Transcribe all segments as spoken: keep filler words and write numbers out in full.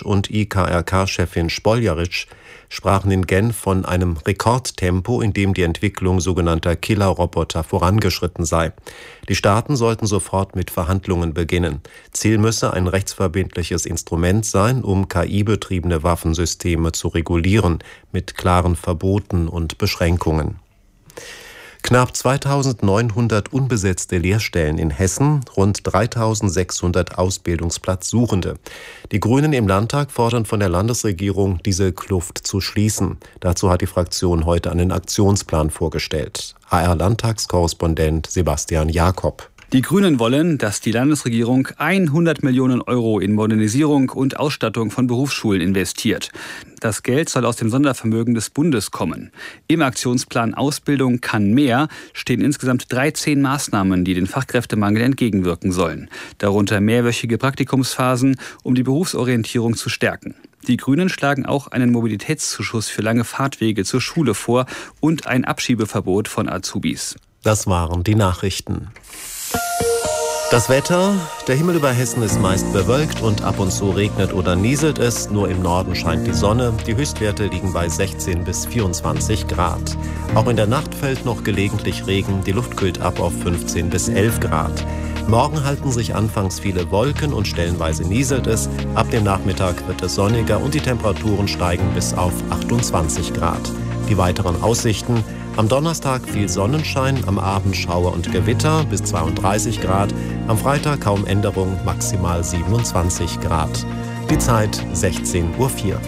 und I K R K-Chefin Spoljaric sprachen in Genf von einem Rekordtempo, in dem die Entwicklung sogenannter Killerroboter vorangeschritten sei. Die Staaten sollten sofort mit Verhandlungen beginnen. Ziel müsse ein rechtsverbindliches Instrument sein, um K I-betriebene Waffensysteme zu regulieren, mit klaren Verboten und Beschränkungen. Knapp zweitausendneunhundert unbesetzte Lehrstellen in Hessen, rund dreitausendsechshundert Ausbildungsplatzsuchende. Die Grünen im Landtag fordern von der Landesregierung, diese Kluft zu schließen. Dazu hat die Fraktion heute einen Aktionsplan vorgestellt. H R-Landtagskorrespondent Sebastian Jakob. Die Grünen wollen, dass die Landesregierung hundert Millionen Euro in Modernisierung und Ausstattung von Berufsschulen investiert. Das Geld soll aus dem Sondervermögen des Bundes kommen. Im Aktionsplan Ausbildung kann mehr stehen insgesamt dreizehn Maßnahmen, die den Fachkräftemangel entgegenwirken sollen. Darunter mehrwöchige Praktikumsphasen, um die Berufsorientierung zu stärken. Die Grünen schlagen auch einen Mobilitätszuschuss für lange Fahrtwege zur Schule vor und ein Abschiebeverbot von Azubis. Das waren die Nachrichten. Das Wetter: Der Himmel über Hessen ist meist bewölkt und ab und zu regnet oder nieselt es. Nur im Norden scheint die Sonne. Die Höchstwerte liegen bei sechzehn bis vierundzwanzig Grad. Auch in der Nacht fällt noch gelegentlich Regen. Die Luft kühlt ab auf fünfzehn bis elf Grad. Morgen halten sich anfangs viele Wolken und stellenweise nieselt es. Ab dem Nachmittag wird es sonniger und die Temperaturen steigen bis auf achtundzwanzig Grad. Die weiteren Aussichten: Am Donnerstag viel Sonnenschein, am Abend Schauer und Gewitter bis zweiunddreißig Grad. Am Freitag kaum Änderung, maximal siebenundzwanzig Grad. Die Zeit sechzehn Uhr vier.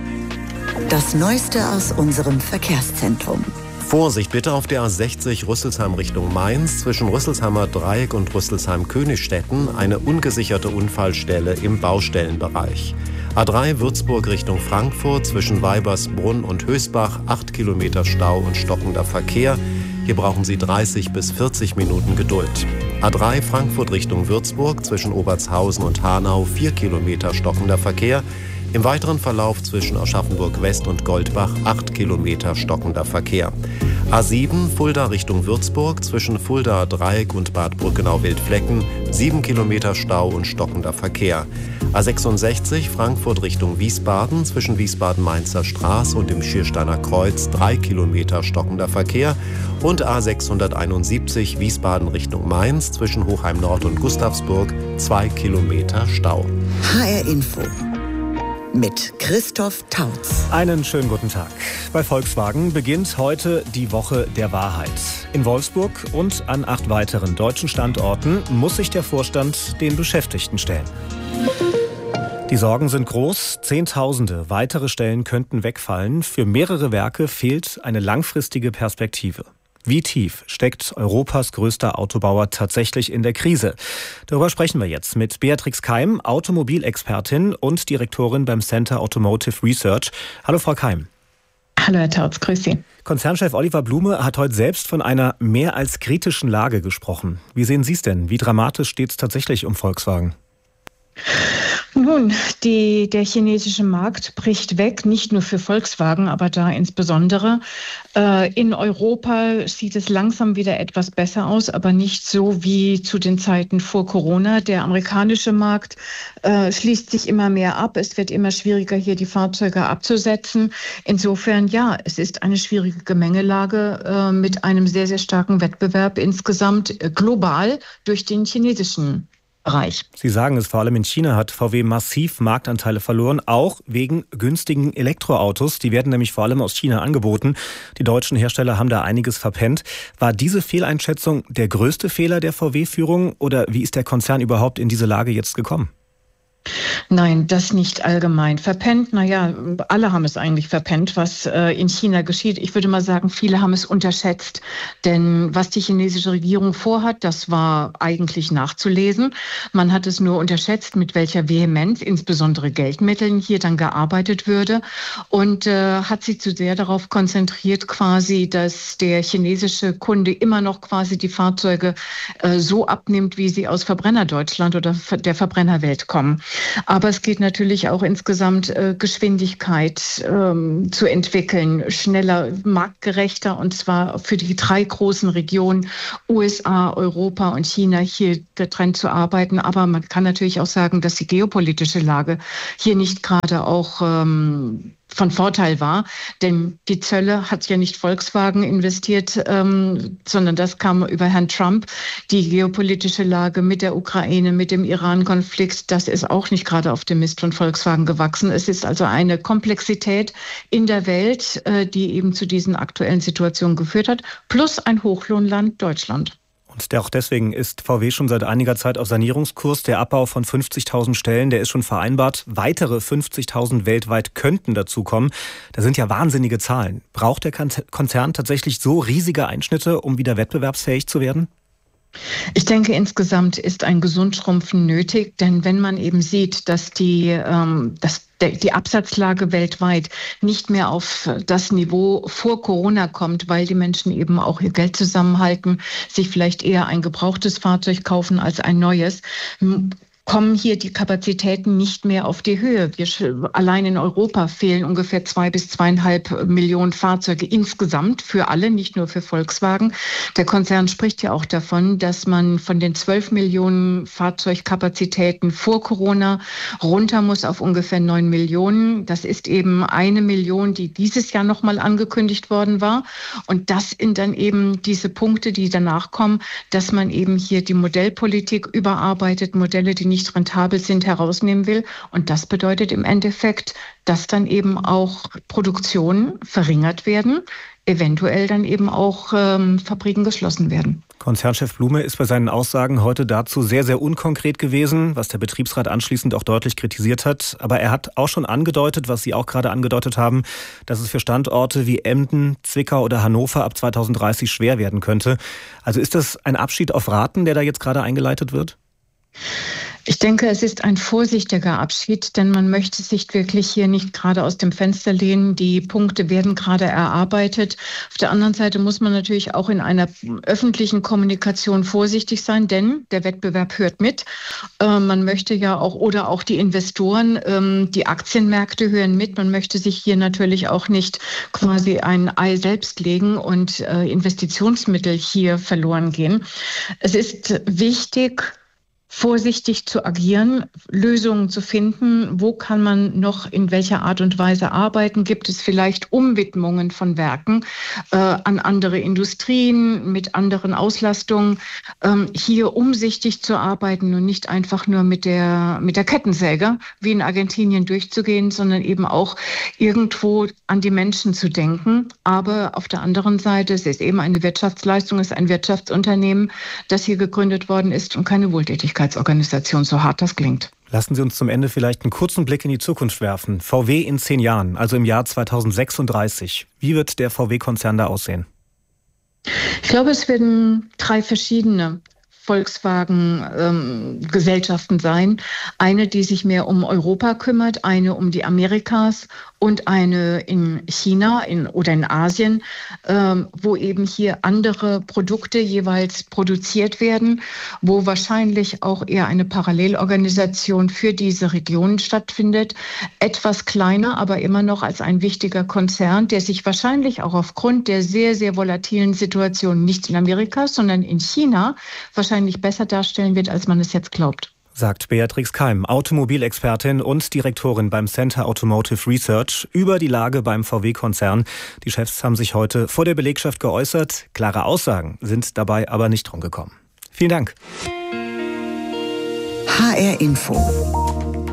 Das Neueste aus unserem Verkehrszentrum. Vorsicht bitte auf der A sechzig Rüsselsheim Richtung Mainz. Zwischen Rüsselsheimer Dreieck und Rüsselsheim-Königstetten eine ungesicherte Unfallstelle im Baustellenbereich. A drei Würzburg Richtung Frankfurt, zwischen Weibersbrunn und Hösbach, acht Kilometer Stau und stockender Verkehr. Hier brauchen Sie dreißig bis vierzig Minuten Geduld. A drei Frankfurt Richtung Würzburg, zwischen Obertshausen und Hanau, vier Kilometer stockender Verkehr. Im weiteren Verlauf zwischen Aschaffenburg West und Goldbach, acht Kilometer stockender Verkehr. A sieben Fulda Richtung Würzburg, zwischen Fulda Dreieck und Bad Brückenau-Wildflecken, sieben Kilometer Stau und stockender Verkehr. A sechsundsechzig Frankfurt Richtung Wiesbaden, zwischen Wiesbaden-Mainzer Straße und dem Schiersteiner Kreuz, drei Kilometer stockender Verkehr. Und A sechshunderteinundsiebzig Wiesbaden Richtung Mainz, zwischen Hochheim Nord und Gustavsburg, zwei Kilometer Stau. H R Info mit Christoph Tautz. Einen schönen guten Tag. Bei Volkswagen beginnt heute die Woche der Wahrheit. In Wolfsburg und an acht weiteren deutschen Standorten muss sich der Vorstand den Beschäftigten stellen. Die Sorgen sind groß. Zehntausende weitere Stellen könnten wegfallen. Für mehrere Werke fehlt eine langfristige Perspektive. Wie tief steckt Europas größter Autobauer tatsächlich in der Krise? Darüber sprechen wir jetzt mit Beatrix Keim, Automobilexpertin und Direktorin beim Center Automotive Research. Hallo Frau Keim. Hallo Herr Tautz, grüß Sie. Konzernchef Oliver Blume hat heute selbst von einer mehr als kritischen Lage gesprochen. Wie sehen Sie es denn? Wie dramatisch steht es tatsächlich um Volkswagen? Nun, die, der chinesische Markt bricht weg, nicht nur für Volkswagen, aber da insbesondere. Äh, in Europa sieht es langsam wieder etwas besser aus, aber nicht so wie zu den Zeiten vor Corona. Der amerikanische Markt äh, schließt sich immer mehr ab. Es wird immer schwieriger, hier die Fahrzeuge abzusetzen. Insofern, ja, es ist eine schwierige Gemengelage äh, mit einem sehr, sehr starken Wettbewerb insgesamt äh, global durch den chinesischen Bereich. Sie sagen es, vor allem in China hat V W massiv Marktanteile verloren, auch wegen günstigen Elektroautos. Die werden nämlich vor allem aus China angeboten. Die deutschen Hersteller haben da einiges verpennt. War diese Fehleinschätzung der größte Fehler der V W-Führung oder wie ist der Konzern überhaupt in diese Lage jetzt gekommen? Nein, das nicht allgemein. Verpennt, naja, alle haben es eigentlich verpennt, was äh, in China geschieht. Ich würde mal sagen, viele haben es unterschätzt. Denn was die chinesische Regierung vorhat, das war eigentlich nachzulesen. Man hat es nur unterschätzt, mit welcher Vehemenz, insbesondere Geldmitteln, hier dann gearbeitet würde. Und äh, hat sich zu sehr darauf konzentriert, quasi, dass der chinesische Kunde immer noch quasi die Fahrzeuge äh, so abnimmt, wie sie aus Verbrennerdeutschland oder der Verbrennerwelt kommen. Aber es geht natürlich auch insgesamt äh, Geschwindigkeit ähm, zu entwickeln, schneller, marktgerechter, und zwar für die drei großen Regionen U S A, Europa und China hier getrennt zu arbeiten. Aber man kann natürlich auch sagen, dass die geopolitische Lage hier nicht gerade auch ähm, von Vorteil war, denn die Zölle hat ja nicht Volkswagen investiert, ähm, sondern das kam über Herrn Trump. Die geopolitische Lage mit der Ukraine, mit dem Iran-Konflikt, das ist auch nicht gerade auf dem Mist von Volkswagen gewachsen. Es ist also eine Komplexität in der Welt, äh, die eben zu diesen aktuellen Situationen geführt hat, plus ein Hochlohnland Deutschland. Und auch deswegen ist V W schon seit einiger Zeit auf Sanierungskurs. Der Abbau von fünfzigtausend Stellen, der ist schon vereinbart. Weitere fünfzigtausend weltweit könnten dazukommen. Das sind ja wahnsinnige Zahlen. Braucht der Konzern tatsächlich so riesige Einschnitte, um wieder wettbewerbsfähig zu werden? Ich denke, insgesamt ist ein Gesundschrumpfen nötig, denn wenn man eben sieht, dass die, ähm, dass die Absatzlage weltweit nicht mehr auf das Niveau vor Corona kommt, weil die Menschen eben auch ihr Geld zusammenhalten, sich vielleicht eher ein gebrauchtes Fahrzeug kaufen als ein neues, kommen hier die Kapazitäten nicht mehr auf die Höhe. Wir, allein in Europa fehlen ungefähr zwei bis zweieinhalb Millionen Fahrzeuge insgesamt für alle, nicht nur für Volkswagen. Der Konzern spricht ja auch davon, dass man von den zwölf Millionen Fahrzeugkapazitäten vor Corona runter muss auf ungefähr neun Millionen. Das ist eben eine Million, die dieses Jahr nochmal angekündigt worden war. Und das sind dann eben diese Punkte, die danach kommen, dass man eben hier die Modellpolitik überarbeitet, Modelle, die nicht rentabel sind, herausnehmen will. Und das bedeutet im Endeffekt, dass dann eben auch Produktionen verringert werden, eventuell dann eben auch ähm, Fabriken geschlossen werden. Konzernchef Blume ist bei seinen Aussagen heute dazu sehr, sehr unkonkret gewesen, was der Betriebsrat anschließend auch deutlich kritisiert hat. Aber er hat auch schon angedeutet, was Sie auch gerade angedeutet haben, dass es für Standorte wie Emden, Zwickau oder Hannover ab zweitausenddreißig schwer werden könnte. Also ist das ein Abschied auf Raten, der da jetzt gerade eingeleitet wird? Ich denke, es ist ein vorsichtiger Abschied, denn man möchte sich wirklich hier nicht gerade aus dem Fenster lehnen. Die Punkte werden gerade erarbeitet. Auf der anderen Seite muss man natürlich auch in einer öffentlichen Kommunikation vorsichtig sein, denn der Wettbewerb hört mit. Äh, man möchte ja auch, oder auch die Investoren, ähm, die Aktienmärkte hören mit. Man möchte sich hier natürlich auch nicht quasi ein Ei selbst legen und äh, Investitionsmittel hier verloren gehen. Es ist wichtig, vorsichtig zu agieren, Lösungen zu finden. Wo kann man noch in welcher Art und Weise arbeiten? Gibt es vielleicht Umwidmungen von Werken äh, an andere Industrien mit anderen Auslastungen? Ähm, hier umsichtig zu arbeiten und nicht einfach nur mit der, mit der Kettensäge wie in Argentinien durchzugehen, sondern eben auch irgendwo an die Menschen zu denken. Aber auf der anderen Seite, es ist eben eine Wirtschaftsleistung, es ist ein Wirtschaftsunternehmen, das hier gegründet worden ist und keine Wohltätigkeit. Organisation, so hart das klingt. Lassen Sie uns zum Ende vielleicht einen kurzen Blick in die Zukunft werfen. V W in zehn Jahren, also im Jahr zweitausendsechsunddreißig. Wie wird der V W-Konzern da aussehen? Ich glaube, es werden drei verschiedene Volkswagen-Gesellschaften ähm, sein. Eine, die sich mehr um Europa kümmert, eine um die Amerikas und eine in China in, oder in Asien, ähm, wo eben hier andere Produkte jeweils produziert werden, wo wahrscheinlich auch eher eine Parallelorganisation für diese Regionen stattfindet. Etwas kleiner, aber immer noch als ein wichtiger Konzern, der sich wahrscheinlich auch aufgrund der sehr, sehr volatilen Situation nicht in Amerika, sondern in China wahrscheinlich besser darstellen wird, als man es jetzt glaubt. Sagt Beatrix Keim, Automobilexpertin und Direktorin beim Center Automotive Research, über die Lage beim V W-Konzern. Die Chefs haben sich heute vor der Belegschaft geäußert. Klare Aussagen sind dabei aber nicht rumgekommen. Vielen Dank. H R Info.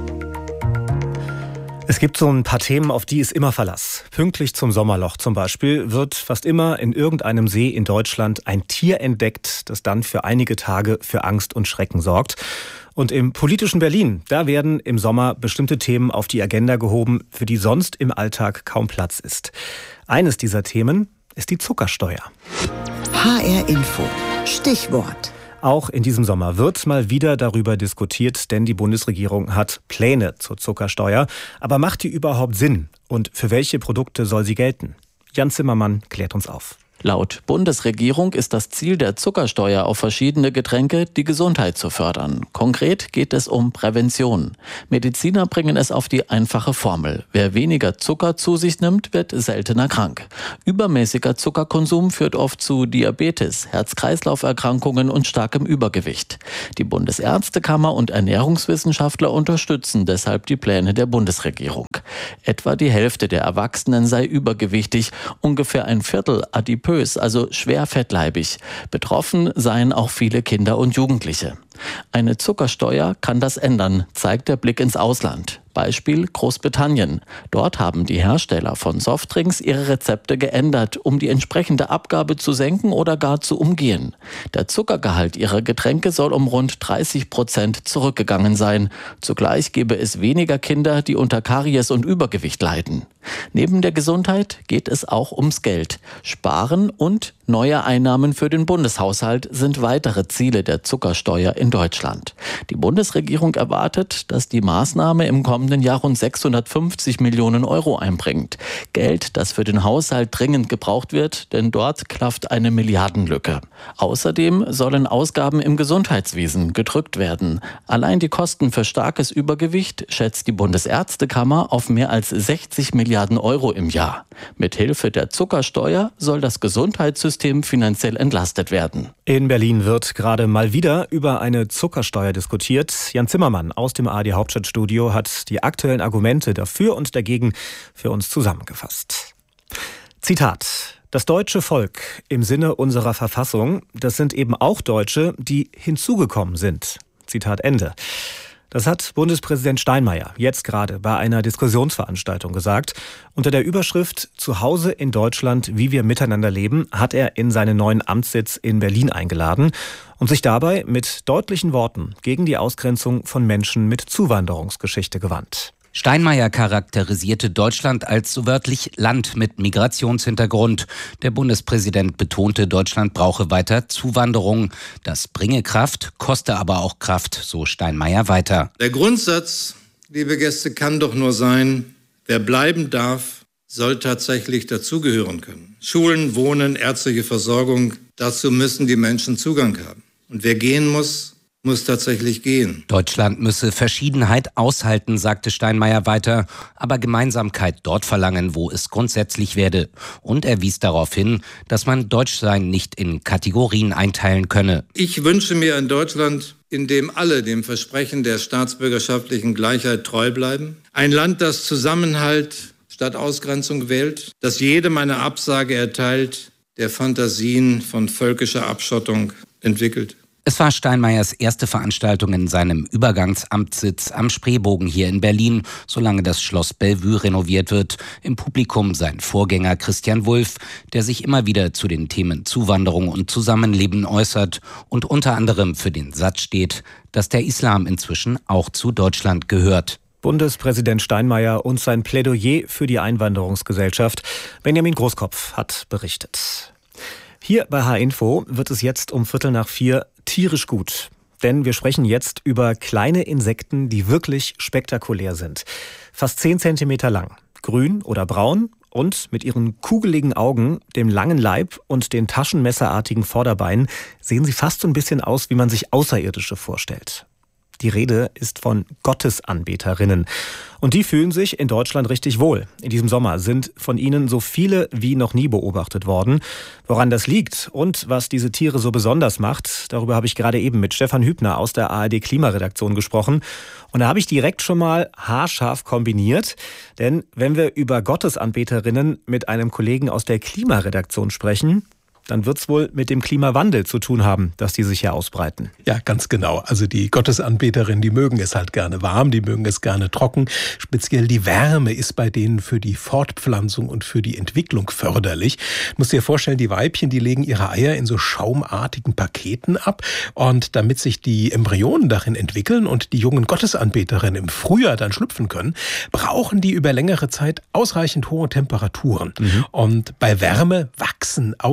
Es gibt so ein paar Themen, auf die ist immer Verlass. Pünktlich zum Sommerloch zum Beispiel wird fast immer in irgendeinem See in Deutschland ein Tier entdeckt, das dann für einige Tage für Angst und Schrecken sorgt. Und im politischen Berlin, da werden im Sommer bestimmte Themen auf die Agenda gehoben, für die sonst im Alltag kaum Platz ist. Eines dieser Themen ist die Zuckersteuer. H R Info. Stichwort. Auch in diesem Sommer wird mal wieder darüber diskutiert, denn die Bundesregierung hat Pläne zur Zuckersteuer. Aber macht die überhaupt Sinn? Und für welche Produkte soll sie gelten? Jan Zimmermann klärt uns auf. Laut Bundesregierung ist das Ziel der Zuckersteuer auf verschiedene Getränke, die Gesundheit zu fördern. Konkret geht es um Prävention. Mediziner bringen es auf die einfache Formel. Wer weniger Zucker zu sich nimmt, wird seltener krank. Übermäßiger Zuckerkonsum führt oft zu Diabetes, Herz-Kreislauf-Erkrankungen und starkem Übergewicht. Die Bundesärztekammer und Ernährungswissenschaftler unterstützen deshalb die Pläne der Bundesregierung. Etwa die Hälfte der Erwachsenen sei übergewichtig, ungefähr ein Viertel adipös, also schwer fettleibig. Betroffen seien auch viele Kinder und Jugendliche. Eine Zuckersteuer kann das ändern, zeigt der Blick ins Ausland. Beispiel Großbritannien. Dort haben die Hersteller von Softdrinks ihre Rezepte geändert, um die entsprechende Abgabe zu senken oder gar zu umgehen. Der Zuckergehalt ihrer Getränke soll um rund dreißig Prozent zurückgegangen sein. Zugleich gebe es weniger Kinder, die unter Karies und Übergewicht leiden. Neben der Gesundheit geht es auch ums Geld. Sparen und neue Einnahmen für den Bundeshaushalt sind weitere Ziele der Zuckersteuer in Deutschland. Die Bundesregierung erwartet, dass die Maßnahme im kommenden Jahr rund sechshundertfünfzig Millionen Euro einbringt. Geld, das für den Haushalt dringend gebraucht wird, denn dort klafft eine Milliardenlücke. Außerdem sollen Ausgaben im Gesundheitswesen gedrückt werden. Allein die Kosten für starkes Übergewicht schätzt die Bundesärztekammer auf mehr als sechzig Milliarden Euro im Jahr. Mit Hilfe der Zuckersteuer soll das Gesundheitssystem finanziell entlastet werden. In Berlin wird gerade mal wieder über eine Zuckersteuer diskutiert. Jan Zimmermann aus dem A R D-Hauptstadtstudio hat die aktuellen Argumente dafür und dagegen für uns zusammengefasst. Zitat: Das deutsche Volk im Sinne unserer Verfassung, das sind eben auch Deutsche, die hinzugekommen sind. Zitat Ende. Das hat Bundespräsident Steinmeier jetzt gerade bei einer Diskussionsveranstaltung gesagt. Unter der Überschrift »Zuhause in Deutschland, wie wir miteinander leben« hat er in seinen neuen Amtssitz in Berlin eingeladen und sich dabei mit deutlichen Worten gegen die Ausgrenzung von Menschen mit Zuwanderungsgeschichte gewandt. Steinmeier charakterisierte Deutschland als so wörtlich Land mit Migrationshintergrund. Der Bundespräsident betonte, Deutschland brauche weiter Zuwanderung. Das bringe Kraft, koste aber auch Kraft, so Steinmeier weiter. Der Grundsatz, liebe Gäste, kann doch nur sein, wer bleiben darf, soll tatsächlich dazugehören können. Schulen, Wohnen, ärztliche Versorgung, dazu müssen die Menschen Zugang haben. Und wer gehen muss, muss tatsächlich gehen. Deutschland müsse Verschiedenheit aushalten, sagte Steinmeier weiter, aber Gemeinsamkeit dort verlangen, wo es grundsätzlich werde. Und er wies darauf hin, dass man Deutschsein nicht in Kategorien einteilen könne. Ich wünsche mir ein Deutschland, in dem alle dem Versprechen der staatsbürgerschaftlichen Gleichheit treu bleiben. Ein Land, das Zusammenhalt statt Ausgrenzung wählt, das jedem eine Absage erteilt, der Fantasien von völkischer Abschottung entwickelt. Es war Steinmeiers erste Veranstaltung in seinem Übergangsamtssitz am Spreebogen hier in Berlin, solange das Schloss Bellevue renoviert wird. Im Publikum sein Vorgänger Christian Wulff, der sich immer wieder zu den Themen Zuwanderung und Zusammenleben äußert und unter anderem für den Satz steht, dass der Islam inzwischen auch zu Deutschland gehört. Bundespräsident Steinmeier und sein Plädoyer für die Einwanderungsgesellschaft. Benjamin Großkopf hat berichtet. Hier bei H-Info wird es jetzt um Viertel nach vier tierisch gut. Denn wir sprechen jetzt über kleine Insekten, die wirklich spektakulär sind. Fast zehn Zentimeter lang, grün oder braun und mit ihren kugeligen Augen, dem langen Leib und den taschenmesserartigen Vorderbeinen sehen sie fast so ein bisschen aus, wie man sich Außerirdische vorstellt. Die Rede ist von Gottesanbeterinnen. Und die fühlen sich in Deutschland richtig wohl. In diesem Sommer sind von ihnen so viele wie noch nie beobachtet worden. Woran das liegt und was diese Tiere so besonders macht, darüber habe ich gerade eben mit Stefan Hübner aus der A R D-Klimaredaktion gesprochen. Und da habe ich direkt schon mal haarscharf kombiniert. Denn wenn wir über Gottesanbeterinnen mit einem Kollegen aus der Klimaredaktion sprechen, dann wird es wohl mit dem Klimawandel zu tun haben, dass die sich hier ausbreiten. Ja, ganz genau. Also die Gottesanbeterinnen, die mögen es halt gerne warm, die mögen es gerne trocken. Speziell die Wärme ist bei denen für die Fortpflanzung und für die Entwicklung förderlich. Du musst dir vorstellen, die Weibchen, die legen ihre Eier in so schaumartigen Paketen ab. Und damit sich die Embryonen darin entwickeln und die jungen Gottesanbeterinnen im Frühjahr dann schlüpfen können, brauchen die über längere Zeit ausreichend hohe Temperaturen. Mhm. Und bei Wärme wachsen außerdem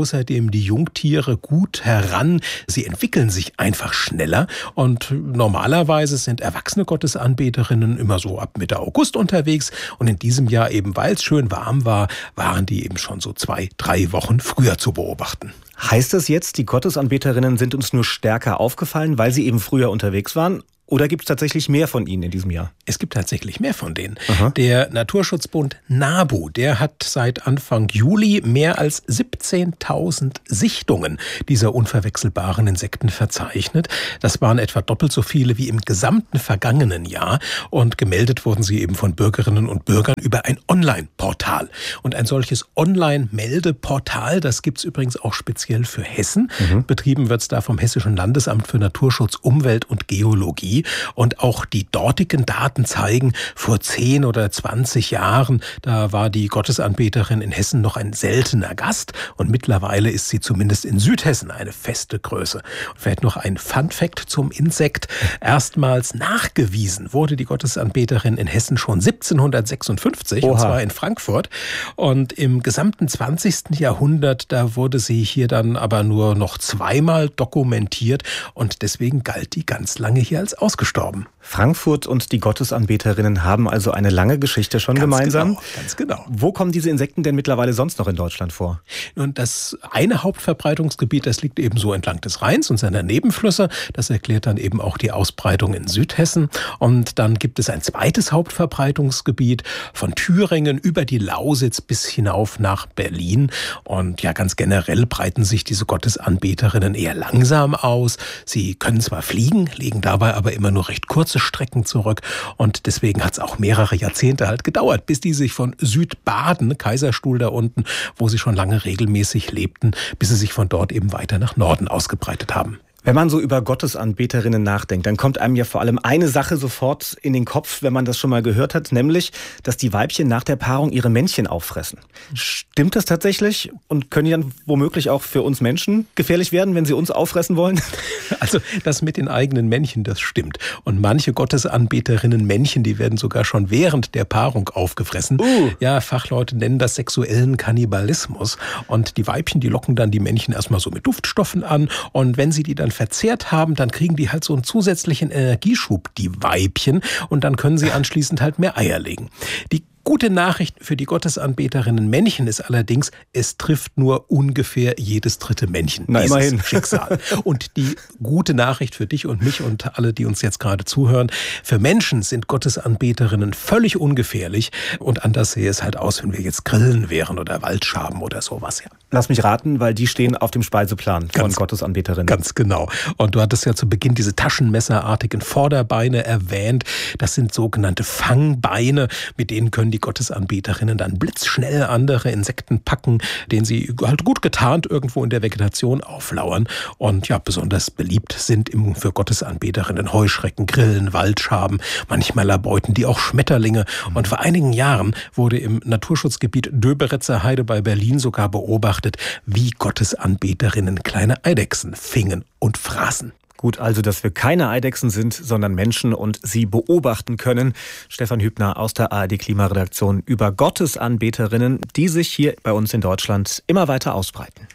nehmen die Jungtiere gut heran. Sie entwickeln sich einfach schneller. Und normalerweise sind erwachsene Gottesanbeterinnen immer so ab Mitte August unterwegs. Und in diesem Jahr eben, weil es schön warm war, waren die eben schon so zwei, drei Wochen früher zu beobachten. Heißt das jetzt, die Gottesanbeterinnen sind uns nur stärker aufgefallen, weil sie eben früher unterwegs waren? Oder gibt es tatsächlich mehr von ihnen in diesem Jahr? Es gibt tatsächlich mehr von denen. Aha. Der Naturschutzbund NABU, der hat seit Anfang Juli mehr als siebzehntausend Sichtungen dieser unverwechselbaren Insekten verzeichnet. Das waren etwa doppelt so viele wie im gesamten vergangenen Jahr. Und gemeldet wurden sie eben von Bürgerinnen und Bürgern über ein Online-Portal. Und ein solches Online-Meldeportal, das gibt es übrigens auch speziell für Hessen. Mhm. Betrieben wird es da vom Hessischen Landesamt für Naturschutz, Umwelt und Geologie. Und auch die dortigen Daten zeigen, vor zehn oder zwanzig Jahren, da war die Gottesanbeterin in Hessen noch ein seltener Gast. Und mittlerweile ist sie zumindest in Südhessen eine feste Größe. Und vielleicht noch ein Fun-Fact zum Insekt. Erstmals nachgewiesen wurde die Gottesanbeterin in Hessen schon siebzehnhundertsechsundfünfzig, Oha. Und zwar in Frankfurt. Und im gesamten zwanzigsten Jahrhundert, da wurde sie hier dann aber nur noch zweimal dokumentiert. Und deswegen galt die ganz lange hier als ausgestorben. Frankfurt und die Gottesanbeterinnen haben also eine lange Geschichte schon ganz gemeinsam. Genau, ganz genau. Wo kommen diese Insekten denn mittlerweile sonst noch in Deutschland vor? Nun, das eine Hauptverbreitungsgebiet, das liegt eben so entlang des Rheins und seiner Nebenflüsse. Das erklärt dann eben auch die Ausbreitung in Südhessen. Und dann gibt es ein zweites Hauptverbreitungsgebiet von Thüringen über die Lausitz bis hinauf nach Berlin. Und ja, ganz generell breiten sich diese Gottesanbeterinnen eher langsam aus. Sie können zwar fliegen, legen dabei aber immer nur recht kurze Strecken zurück. Und deswegen hat es auch mehrere Jahrzehnte halt gedauert, bis die sich von Südbaden, Kaiserstuhl da unten, wo sie schon lange regelmäßig lebten, bis sie sich von dort eben weiter nach Norden ausgebreitet haben. Wenn man so über Gottesanbeterinnen nachdenkt, dann kommt einem ja vor allem eine Sache sofort in den Kopf, wenn man das schon mal gehört hat, nämlich, dass die Weibchen nach der Paarung ihre Männchen auffressen. Stimmt das tatsächlich? Und können die dann womöglich auch für uns Menschen gefährlich werden, wenn sie uns auffressen wollen? Also das mit den eigenen Männchen, das stimmt. Und manche Gottesanbeterinnen Männchen, die werden sogar schon während der Paarung aufgefressen. Uh. Ja, Fachleute nennen das sexuellen Kannibalismus. Und die Weibchen, die locken dann die Männchen erstmal so mit Duftstoffen an. Und wenn sie die dann verzehrt haben, dann kriegen die halt so einen zusätzlichen Energieschub, die Weibchen, und dann können sie anschließend halt mehr Eier legen. Die gute Nachricht für die Gottesanbeterinnen Männchen ist allerdings, es trifft nur ungefähr jedes dritte Männchen. Na, immerhin. Schicksal. Und die gute Nachricht für dich und mich und alle, die uns jetzt gerade zuhören, für Menschen sind Gottesanbeterinnen völlig ungefährlich. Und anders sähe es halt aus, wenn wir jetzt Grillen wären oder Waldschaben oder sowas. Ja. Lass mich raten, weil die stehen auf dem Speiseplan von ganz, Gottesanbeterinnen. Ganz genau. Und du hattest ja zu Beginn diese taschenmesserartigen Vorderbeine erwähnt. Das sind sogenannte Fangbeine, mit denen können die die Gottesanbeterinnen dann blitzschnell andere Insekten packen, denen sie halt gut getarnt irgendwo in der Vegetation auflauern. Und ja, besonders beliebt sind im, für Gottesanbeterinnen Heuschrecken, Grillen, Waldschaben. Manchmal erbeuten die auch Schmetterlinge. Und vor einigen Jahren wurde im Naturschutzgebiet Döberitzer Heide bei Berlin sogar beobachtet, wie Gottesanbeterinnen kleine Eidechsen fingen und fraßen. Gut, also, dass wir keine Eidechsen sind, sondern Menschen und sie beobachten können. Stefan Hübner aus der A R D-Klimaredaktion über Gottesanbeterinnen, die sich hier bei uns in Deutschland immer weiter ausbreiten.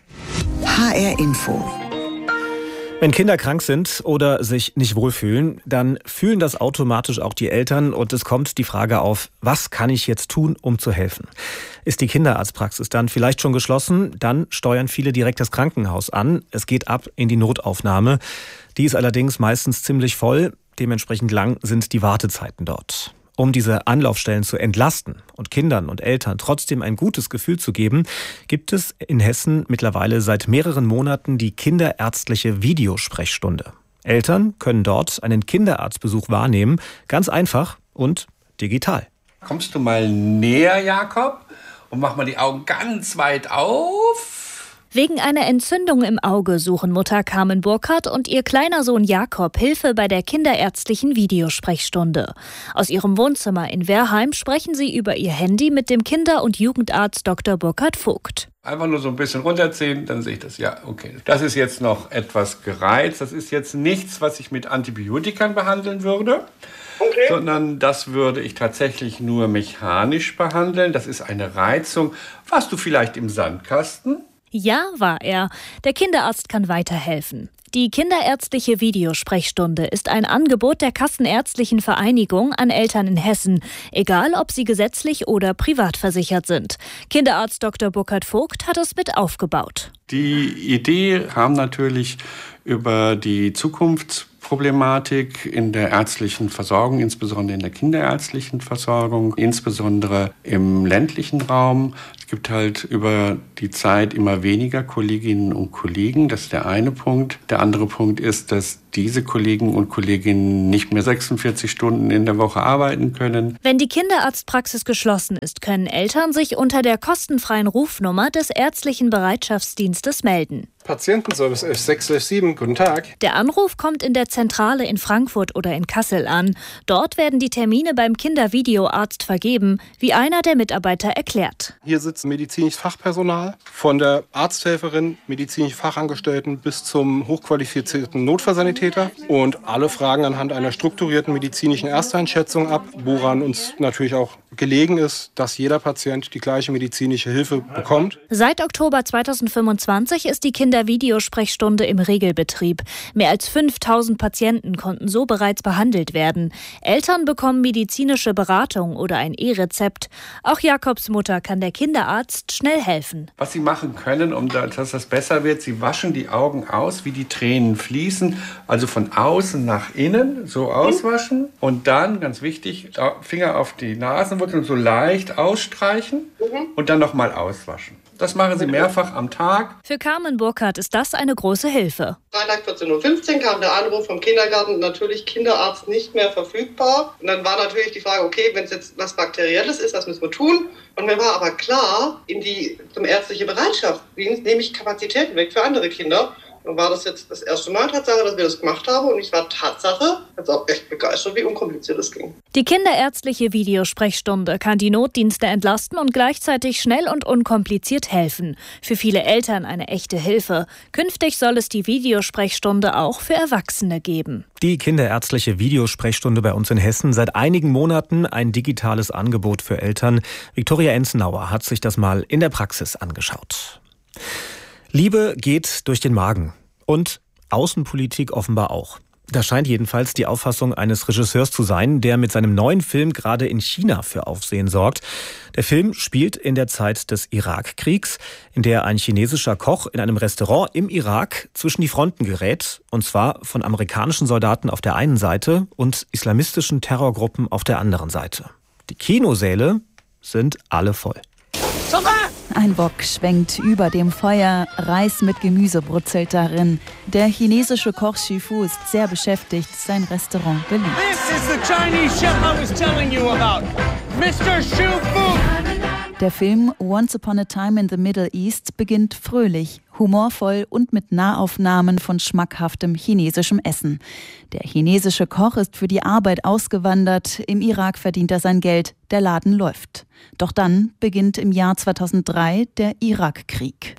H R Info. Wenn Kinder krank sind oder sich nicht wohlfühlen, dann fühlen das automatisch auch die Eltern und es kommt die Frage auf, was kann ich jetzt tun, um zu helfen? Ist die Kinderarztpraxis dann vielleicht schon geschlossen, dann steuern viele direkt das Krankenhaus an. Es geht ab in die Notaufnahme. Die ist allerdings meistens ziemlich voll, dementsprechend lang sind die Wartezeiten dort. Um diese Anlaufstellen zu entlasten und Kindern und Eltern trotzdem ein gutes Gefühl zu geben, gibt es in Hessen mittlerweile seit mehreren Monaten die kinderärztliche Videosprechstunde. Eltern können dort einen Kinderarztbesuch wahrnehmen, ganz einfach und digital. Kommst du mal näher, Jakob, und mach mal die Augen ganz weit auf. Wegen einer Entzündung im Auge suchen Mutter Carmen Burkhardt und ihr kleiner Sohn Jakob Hilfe bei der kinderärztlichen Videosprechstunde. Aus ihrem Wohnzimmer in Werheim sprechen sie über ihr Handy mit dem Kinder- und Jugendarzt Doktor Burkhard Vogt. Einfach nur so ein bisschen runterziehen, dann sehe ich das. Ja, okay. Das ist jetzt noch etwas gereizt. Das ist jetzt nichts, was ich mit Antibiotikern behandeln würde. Okay. Sondern das würde ich tatsächlich nur mechanisch behandeln. Das ist eine Reizung. Warst du vielleicht im Sandkasten? Ja, war er. Der Kinderarzt kann weiterhelfen. Die kinderärztliche Videosprechstunde ist ein Angebot der Kassenärztlichen Vereinigung an Eltern in Hessen, egal ob sie gesetzlich oder privat versichert sind. Kinderarzt Doktor Burkhard Vogt hat es mit aufgebaut. Die Idee kam natürlich über die Zukunftsproblematik in der ärztlichen Versorgung, insbesondere in der kinderärztlichen Versorgung, insbesondere im ländlichen Raum. Es gibt halt über die Zeit immer weniger Kolleginnen und Kollegen. Das ist der eine Punkt. Der andere Punkt ist, dass diese Kollegen und Kolleginnen nicht mehr sechsundvierzig Stunden in der Woche arbeiten können. Wenn die Kinderarztpraxis geschlossen ist, können Eltern sich unter der kostenfreien Rufnummer des ärztlichen Bereitschaftsdienstes melden. Patientenservice elf sechs elf sieben, guten Tag. Der Anruf kommt in der Zentrale in Frankfurt oder in Kassel an. Dort werden die Termine beim Kindervideoarzt vergeben, wie einer der Mitarbeiter erklärt. Hier sitzt medizinisches Fachpersonal, von der Arzthelferin, medizinischen Fachangestellten bis zum hochqualifizierten Notfallsanitäter. Und alle fragen anhand einer strukturierten medizinischen Ersteinschätzung ab, woran uns natürlich auch gelegen ist, dass jeder Patient die gleiche medizinische Hilfe bekommt. Seit Oktober zweitausendfünfundzwanzig ist die Kindervideosprechstunde im Regelbetrieb. Mehr als fünftausend Patienten konnten so bereits behandelt werden. Eltern bekommen medizinische Beratung oder ein E-Rezept. Auch Jakobs Mutter kann der Kinderarzt schnell helfen. Was Sie machen können, um dass das besser wird, Sie waschen die Augen aus, wie die Tränen fließen. Also von außen nach innen, so auswaschen. Und dann, ganz wichtig, Finger auf die Nasenwurzel und so leicht ausstreichen und dann nochmal auswaschen. Das machen Sie mehrfach am Tag. Für Carmen Burkhardt ist das eine große Hilfe. Freitag vierzehn Uhr fünfzehn kam der Anruf vom Kindergarten, natürlich Kinderarzt nicht mehr verfügbar. Und dann war natürlich die Frage, okay, wenn es jetzt was Bakterielles ist, was müssen wir tun? Und mir war aber klar, in die zum ärztlichen Bereitschaftsdienst nehme ich Kapazitäten weg für andere Kinder. Dann war das jetzt das erste Mal Tatsache, dass wir das gemacht haben. Und ich war Tatsache jetzt auch echt begeistert, wie unkompliziert es ging. Die kinderärztliche Videosprechstunde kann die Notdienste entlasten und gleichzeitig schnell und unkompliziert helfen. Für viele Eltern eine echte Hilfe. Künftig soll es die Videosprechstunde auch für Erwachsene geben. Die kinderärztliche Videosprechstunde bei uns in Hessen. Seit einigen Monaten ein digitales Angebot für Eltern. Viktoria Enzenauer hat sich das mal in der Praxis angeschaut. Liebe geht durch den Magen und Außenpolitik offenbar auch. Das scheint jedenfalls die Auffassung eines Regisseurs zu sein, der mit seinem neuen Film gerade in China für Aufsehen sorgt. Der Film spielt in der Zeit des Irakkriegs, in der ein chinesischer Koch in einem Restaurant im Irak zwischen die Fronten gerät, und zwar von amerikanischen Soldaten auf der einen Seite und islamistischen Terrorgruppen auf der anderen Seite. Die Kinosäle sind alle voll. Ein Wok schwenkt über dem Feuer, Reis mit Gemüse brutzelt darin. Der chinesische Koch Xu Fu ist sehr beschäftigt, sein Restaurant beliebt. This is the Chinese chef I was telling you about, Mister Xu Fu. Der Film Once Upon a Time in the Middle East beginnt fröhlich, humorvoll und mit Nahaufnahmen von schmackhaftem chinesischem Essen. Der chinesische Koch ist für die Arbeit ausgewandert, im Irak verdient er sein Geld, der Laden läuft. Doch dann beginnt im Jahr zweitausenddrei der Irakkrieg.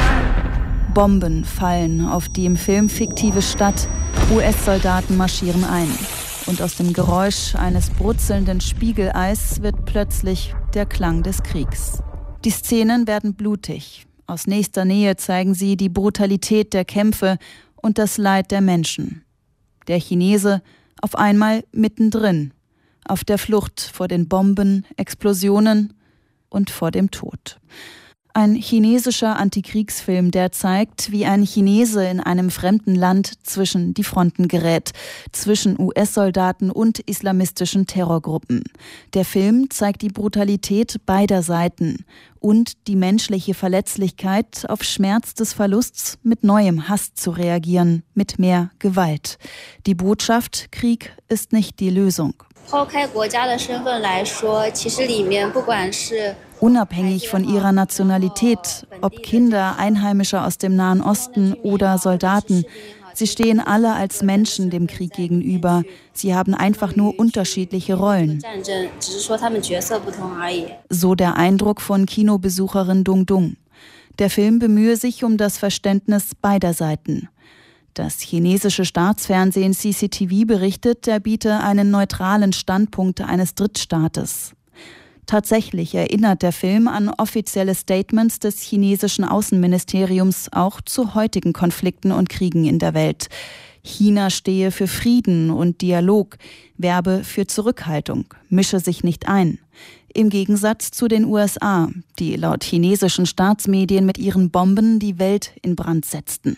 Bomben fallen auf die im Film fiktive Stadt, U S-Soldaten marschieren ein. Und aus dem Geräusch eines brutzelnden Spiegeleis wird plötzlich der Klang des Kriegs. Die Szenen werden blutig. Aus nächster Nähe zeigen sie die Brutalität der Kämpfe und das Leid der Menschen. Der Chinese auf einmal mittendrin, auf der Flucht vor den Bomben, Explosionen und vor dem Tod. Ein chinesischer Antikriegsfilm, der zeigt, wie ein Chinese in einem fremden Land zwischen die Fronten gerät, zwischen U S-Soldaten und islamistischen Terrorgruppen. Der Film zeigt die Brutalität beider Seiten und die menschliche Verletzlichkeit, auf Schmerz des Verlusts mit neuem Hass zu reagieren, mit mehr Gewalt. Die Botschaft: Krieg ist nicht die Lösung. Unabhängig von ihrer Nationalität, ob Kinder, Einheimische aus dem Nahen Osten oder Soldaten, sie stehen alle als Menschen dem Krieg gegenüber. Sie haben einfach nur unterschiedliche Rollen. So der Eindruck von Kinobesucherin Dung Dung. Der Film bemühe sich um das Verständnis beider Seiten. Das chinesische Staatsfernsehen C C T V berichtet, er biete einen neutralen Standpunkt eines Drittstaates. Tatsächlich erinnert der Film an offizielle Statements des chinesischen Außenministeriums auch zu heutigen Konflikten und Kriegen in der Welt. China stehe für Frieden und Dialog, werbe für Zurückhaltung, mische sich nicht ein. Im Gegensatz zu den U S A, die laut chinesischen Staatsmedien mit ihren Bomben die Welt in Brand setzten.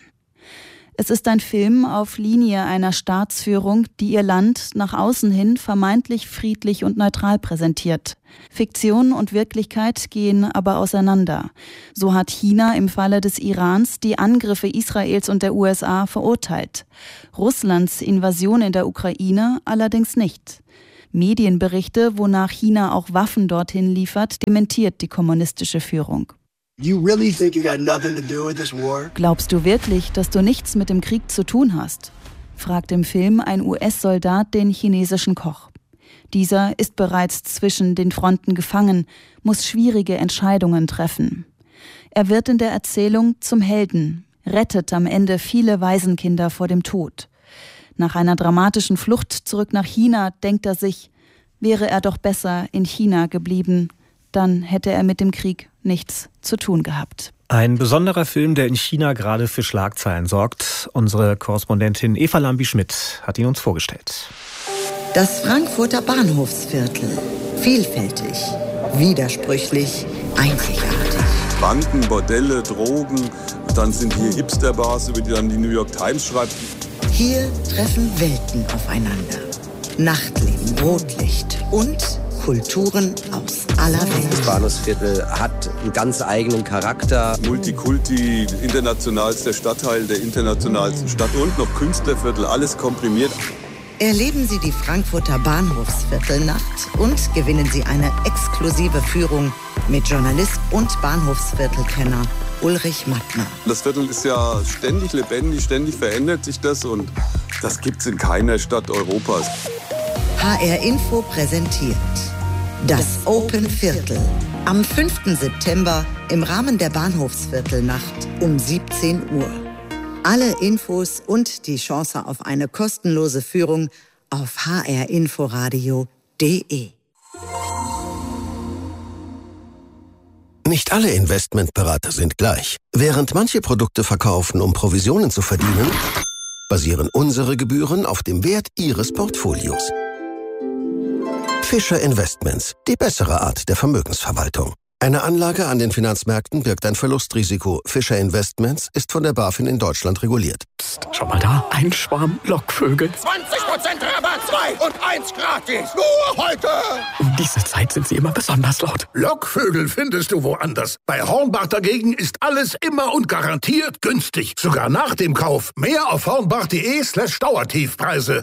Es ist ein Film auf Linie einer Staatsführung, die ihr Land nach außen hin vermeintlich friedlich und neutral präsentiert. Fiktion und Wirklichkeit gehen aber auseinander. So hat China im Falle des Irans die Angriffe Israels und der U S A verurteilt. Russlands Invasion in der Ukraine allerdings nicht. Medienberichte, wonach China auch Waffen dorthin liefert, dementiert die kommunistische Führung. You really think you got nothing to do with this war? Glaubst du wirklich, dass du nichts mit dem Krieg zu tun hast? Fragt im Film ein U S-Soldat den chinesischen Koch. Dieser ist bereits zwischen den Fronten gefangen, muss schwierige Entscheidungen treffen. Er wird in der Erzählung zum Helden, rettet am Ende viele Waisenkinder vor dem Tod. Nach einer dramatischen Flucht zurück nach China denkt er sich, wäre er doch besser in China geblieben, dann hätte er mit dem Krieg nichts zu tun gehabt. Ein besonderer Film, der in China gerade für Schlagzeilen sorgt. Unsere Korrespondentin Eva Lambi-Schmidt hat ihn uns vorgestellt. Das Frankfurter Bahnhofsviertel. Vielfältig, widersprüchlich, einzigartig. Banden, Bordelle, Drogen, dann sind hier Hipster-Bars, über die dann die New York Times schreibt. Hier treffen Welten aufeinander. Nachtleben, Rotlicht und Kulturen aus aller Welt. Das Bahnhofsviertel hat einen ganz eigenen Charakter. Multikulti, internationalster Stadtteil der internationalsten Stadt und noch Künstlerviertel, alles komprimiert. Erleben Sie die Frankfurter Bahnhofsviertelnacht und gewinnen Sie eine exklusive Führung mit Journalist und Bahnhofsviertelkenner Ulrich Mattner. Das Viertel ist ja ständig lebendig, ständig verändert sich das und das gibt's in keiner Stadt Europas. H R Info präsentiert das Open Viertel am fünften September im Rahmen der Bahnhofsviertelnacht um siebzehn Uhr. Alle Infos und die Chance auf eine kostenlose Führung auf h r inforadio punkt d e. Nicht alle Investmentberater sind gleich. Während manche Produkte verkaufen, um Provisionen zu verdienen, basieren unsere Gebühren auf dem Wert Ihres Portfolios. Fischer Investments, die bessere Art der Vermögensverwaltung. Eine Anlage an den Finanzmärkten birgt ein Verlustrisiko. Fischer Investments ist von der BaFin in Deutschland reguliert. Psst, schau mal da, ein Schwarm Lockvögel. zwanzig Prozent Rabatt, zwei und eins gratis. Nur heute. Um diese Zeit sind sie immer besonders laut. Lockvögel findest du woanders. Bei Hornbach dagegen ist alles immer und garantiert günstig. Sogar nach dem Kauf. Mehr auf hornbach.de slash Dauertiefpreise.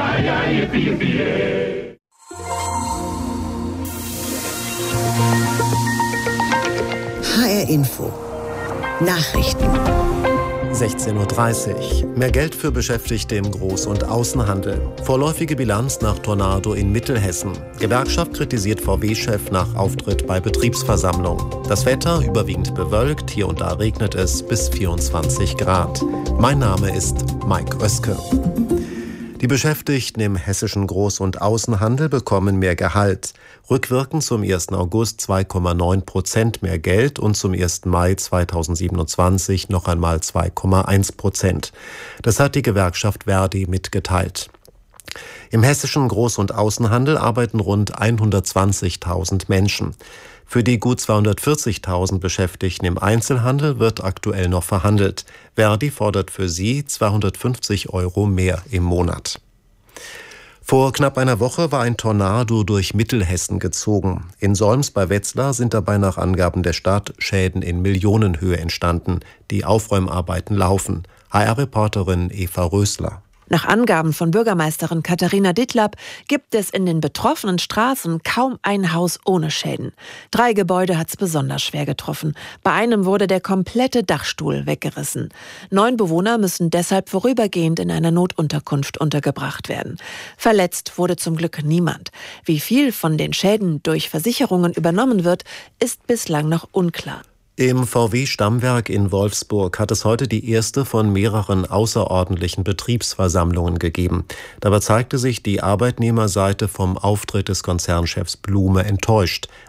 H R Info. Nachrichten. sechzehn Uhr dreißig. Mehr Geld für Beschäftigte im Groß- und Außenhandel. Vorläufige Bilanz nach Tornado in Mittelhessen. Gewerkschaft kritisiert V W-Chef nach Auftritt bei Betriebsversammlung. Das Wetter überwiegend bewölkt, hier und da regnet es bis vierundzwanzig Grad. Mein Name ist Mike Oeske. Die Beschäftigten im hessischen Groß- und Außenhandel bekommen mehr Gehalt. Rückwirkend zum ersten August zwei Komma neun Prozent mehr Geld und zum ersten Mai zweitausendsiebenundzwanzig noch einmal zwei Komma eins Prozent. Das hat die Gewerkschaft Verdi mitgeteilt. Im hessischen Groß- und Außenhandel arbeiten rund hundertzwanzigtausend Menschen. Für die gut zweihundertvierzigtausend Beschäftigten im Einzelhandel wird aktuell noch verhandelt. Verdi fordert für sie zweihundertfünfzig Euro mehr im Monat. Vor knapp einer Woche war ein Tornado durch Mittelhessen gezogen. In Solms bei Wetzlar sind dabei nach Angaben der Stadt Schäden in Millionenhöhe entstanden. Die Aufräumarbeiten laufen. H R-Reporterin Eva Rösler. Nach Angaben von Bürgermeisterin Katharina Dittlab gibt es in den betroffenen Straßen kaum ein Haus ohne Schäden. Drei Gebäude hat es besonders schwer getroffen. Bei einem wurde der komplette Dachstuhl weggerissen. Neun Bewohner müssen deshalb vorübergehend in einer Notunterkunft untergebracht werden. Verletzt wurde zum Glück niemand. Wie viel von den Schäden durch Versicherungen übernommen wird, ist bislang noch unklar. Im V W-Stammwerk in Wolfsburg hat es heute die erste von mehreren außerordentlichen Betriebsversammlungen gegeben. Dabei zeigte sich die Arbeitnehmerseite vom Auftritt des Konzernchefs Blume enttäuscht.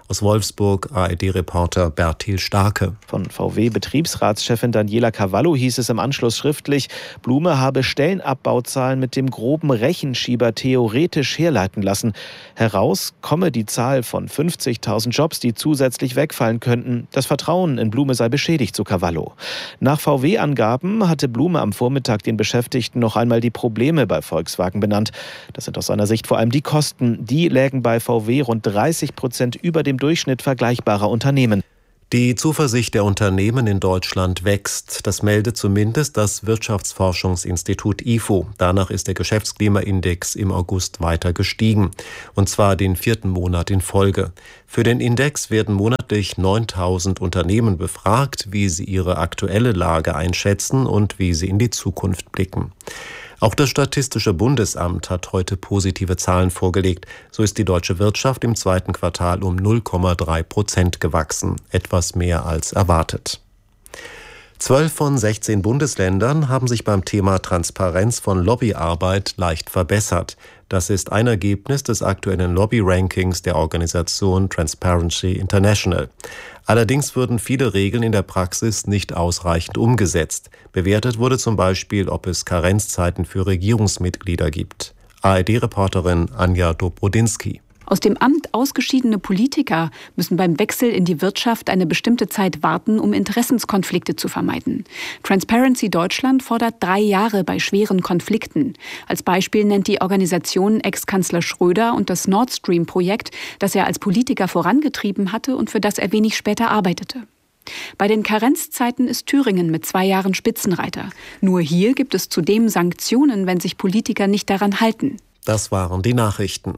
Aus Wolfsburg A R D-Reporter Bertil Starke. Von V W-Betriebsratschefin Daniela Cavallo hieß es im Anschluss schriftlich, Blume habe Stellenabbauzahlen mit dem groben Rechenschieber theoretisch herleiten lassen. Heraus komme die Zahl von fünfzigtausend Jobs, die zusätzlich wegfallen könnten. Das Vertrauen in Blume sei beschädigt, so Cavallo. Nach V W-Angaben hatte Blume am Vormittag den Beschäftigten noch einmal die Probleme bei Volkswagen benannt. Das sind aus seiner Sicht vor allem die Kosten. Die lägen bei V W rund dreißig Prozent über dem Durchschnitt vergleichbarer Unternehmen. Die Zuversicht der Unternehmen in Deutschland wächst. Das meldet zumindest das Wirtschaftsforschungsinstitut I F O. Danach ist der Geschäftsklimaindex im August weiter gestiegen. Und zwar den vierten Monat in Folge. Für den Index werden monatlich neuntausend Unternehmen befragt, wie sie ihre aktuelle Lage einschätzen und wie sie in die Zukunft blicken. Auch das Statistische Bundesamt hat heute positive Zahlen vorgelegt. So ist die deutsche Wirtschaft im zweiten Quartal um null Komma drei Prozent gewachsen, etwas mehr als erwartet. Zwölf von sechzehn Bundesländern haben sich beim Thema Transparenz von Lobbyarbeit leicht verbessert. Das ist ein Ergebnis des aktuellen Lobby-Rankings der Organisation Transparency International. Allerdings würden viele Regeln in der Praxis nicht ausreichend umgesetzt. Bewertet wurde zum Beispiel, ob es Karenzzeiten für Regierungsmitglieder gibt. A R D-Reporterin Anja Dobrodinsky. Aus dem Amt ausgeschiedene Politiker müssen beim Wechsel in die Wirtschaft eine bestimmte Zeit warten, um Interessenskonflikte zu vermeiden. Transparency Deutschland fordert drei Jahre bei schweren Konflikten. Als Beispiel nennt die Organisation Ex-Kanzler Schröder und das Nord Stream-Projekt, das er als Politiker vorangetrieben hatte und für das er wenig später arbeitete. Bei den Karenzzeiten ist Thüringen mit zwei Jahren Spitzenreiter. Nur hier gibt es zudem Sanktionen, wenn sich Politiker nicht daran halten. Das waren die Nachrichten.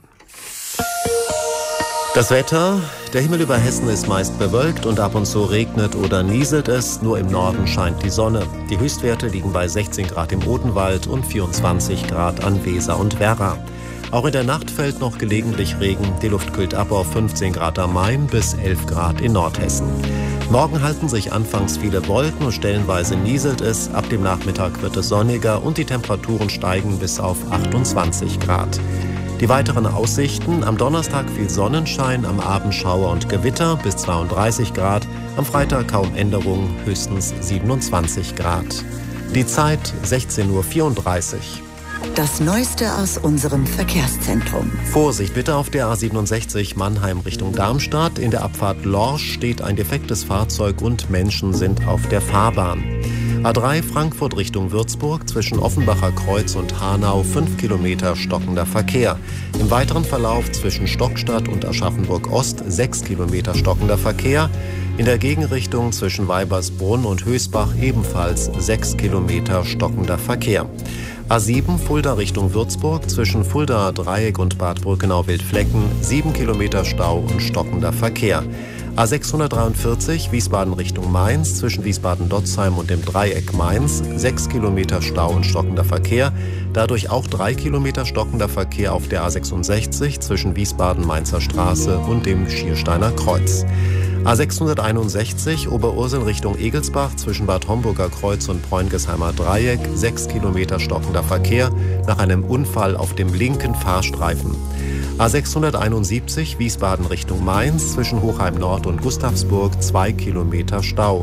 Das Wetter: Der Himmel über Hessen ist meist bewölkt und ab und zu regnet oder nieselt es. Nur im Norden scheint die Sonne. Die Höchstwerte liegen bei sechzehn Grad im Odenwald und vierundzwanzig Grad an Weser und Werra. Auch in der Nacht fällt noch gelegentlich Regen. Die Luft kühlt ab auf fünfzehn Grad am Main bis elf Grad in Nordhessen. Morgen halten sich anfangs viele Wolken und stellenweise nieselt es. Ab dem Nachmittag wird es sonniger und die Temperaturen steigen bis auf achtundzwanzig Grad. Die weiteren Aussichten: Am Donnerstag viel Sonnenschein, am Abend Schauer und Gewitter bis zweiunddreißig Grad. Am Freitag kaum Änderung, höchstens siebenundzwanzig Grad. Die Zeit sechzehn Uhr vierunddreißig. Das Neueste aus unserem Verkehrszentrum. Vorsicht bitte auf der A siebenundsechzig Mannheim Richtung Darmstadt. In der Abfahrt Lorsch steht ein defektes Fahrzeug und Menschen sind auf der Fahrbahn. A drei Frankfurt Richtung Würzburg, zwischen Offenbacher Kreuz und Hanau fünf Kilometer stockender Verkehr. Im weiteren Verlauf zwischen Stockstadt und Aschaffenburg Ost sechs Kilometer stockender Verkehr. In der Gegenrichtung zwischen Weibersbrunn und Hösbach ebenfalls sechs Kilometer stockender Verkehr. A sieben Fulda Richtung Würzburg, zwischen Fuldaer Dreieck und Bad Brückenau-Wildflecken sieben Kilometer Stau und stockender Verkehr. A sechshundertdreiundvierzig Wiesbaden Richtung Mainz, zwischen Wiesbaden-Dotzheim und dem Dreieck Mainz sechs Kilometer Stau und stockender Verkehr. Dadurch auch drei Kilometer stockender Verkehr auf der A sechsundsechzig zwischen Wiesbaden-Mainzer Straße und dem Schiersteiner Kreuz. A sechshunderteinundsechzig Oberursel Richtung Egelsbach, zwischen Bad Homburger Kreuz und Preungesheimer Dreieck sechs Kilometer stockender Verkehr nach einem Unfall auf dem linken Fahrstreifen. A sechshunderteinundsiebzig Wiesbaden Richtung Mainz, zwischen Hochheim Nord und Gustavsburg zwei Kilometer Stau.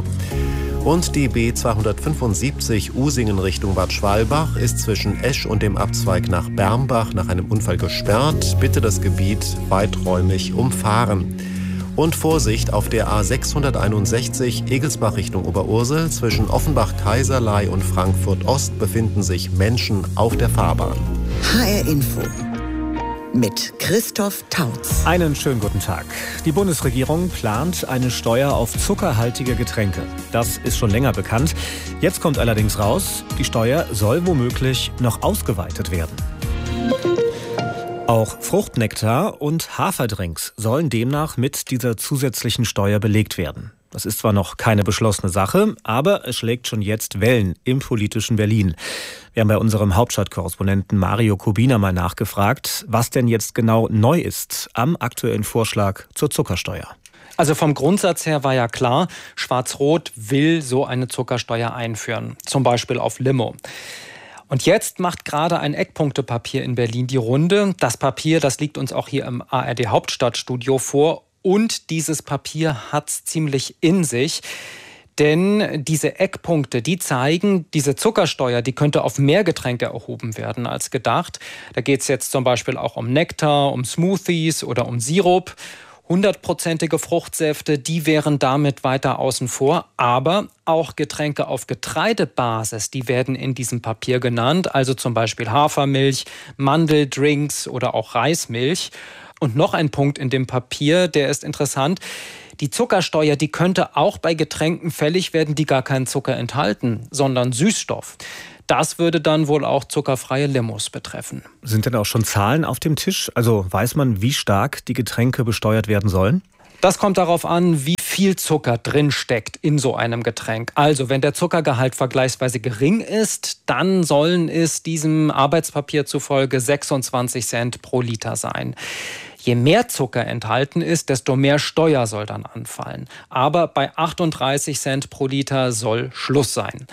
Und die B zweihundertfünfundsiebzig Usingen Richtung Bad Schwalbach ist zwischen Esch und dem Abzweig nach Bermbach nach einem Unfall gesperrt. Bitte das Gebiet weiträumig umfahren. Und Vorsicht auf der A sechshunderteinundsechzig Egelsbach Richtung Oberursel, zwischen Offenbach-Kaiserlei und Frankfurt-Ost befinden sich Menschen auf der Fahrbahn. H R Info mit Christoph Tautz. Einen schönen guten Tag. Die Bundesregierung plant eine Steuer auf zuckerhaltige Getränke. Das ist schon länger bekannt. Jetzt kommt allerdings raus, die Steuer soll womöglich noch ausgeweitet werden. Auch Fruchtnektar und Haferdrinks sollen demnach mit dieser zusätzlichen Steuer belegt werden. Das ist zwar noch keine beschlossene Sache, aber es schlägt schon jetzt Wellen im politischen Berlin. Wir haben bei unserem Hauptstadtkorrespondenten Mario Kubina mal nachgefragt, was denn jetzt genau neu ist am aktuellen Vorschlag zur Zuckersteuer. Also vom Grundsatz her war ja klar, Schwarz-Rot will so eine Zuckersteuer einführen, zum Beispiel auf Limo. Und jetzt macht gerade ein Eckpunktepapier in Berlin die Runde. Das Papier, das liegt uns auch hier im A R D Hauptstadtstudio vor. Und dieses Papier hat's ziemlich in sich. Denn diese Eckpunkte, die zeigen, diese Zuckersteuer, die könnte auf mehr Getränke erhoben werden als gedacht. Da geht es jetzt zum Beispiel auch um Nektar, um Smoothies oder um Sirup. Hundertprozentige Fruchtsäfte, die wären damit weiter außen vor. Aber auch Getränke auf Getreidebasis, die werden in diesem Papier genannt. Also zum Beispiel Hafermilch, Mandeldrinks oder auch Reismilch. Und noch ein Punkt in dem Papier, der ist interessant. Die Zuckersteuer, die könnte auch bei Getränken fällig werden, die gar keinen Zucker enthalten, sondern Süßstoff. Das würde dann wohl auch zuckerfreie Limos betreffen. Sind denn auch schon Zahlen auf dem Tisch? Also weiß man, wie stark die Getränke besteuert werden sollen? Das kommt darauf an, wie viel Zucker drin steckt in so einem Getränk. Also wenn der Zuckergehalt vergleichsweise gering ist, dann sollen es diesem Arbeitspapier zufolge sechsundzwanzig Cent pro Liter sein. Je mehr Zucker enthalten ist, desto mehr Steuer soll dann anfallen. Aber bei achtunddreißig Cent pro Liter soll Schluss sein.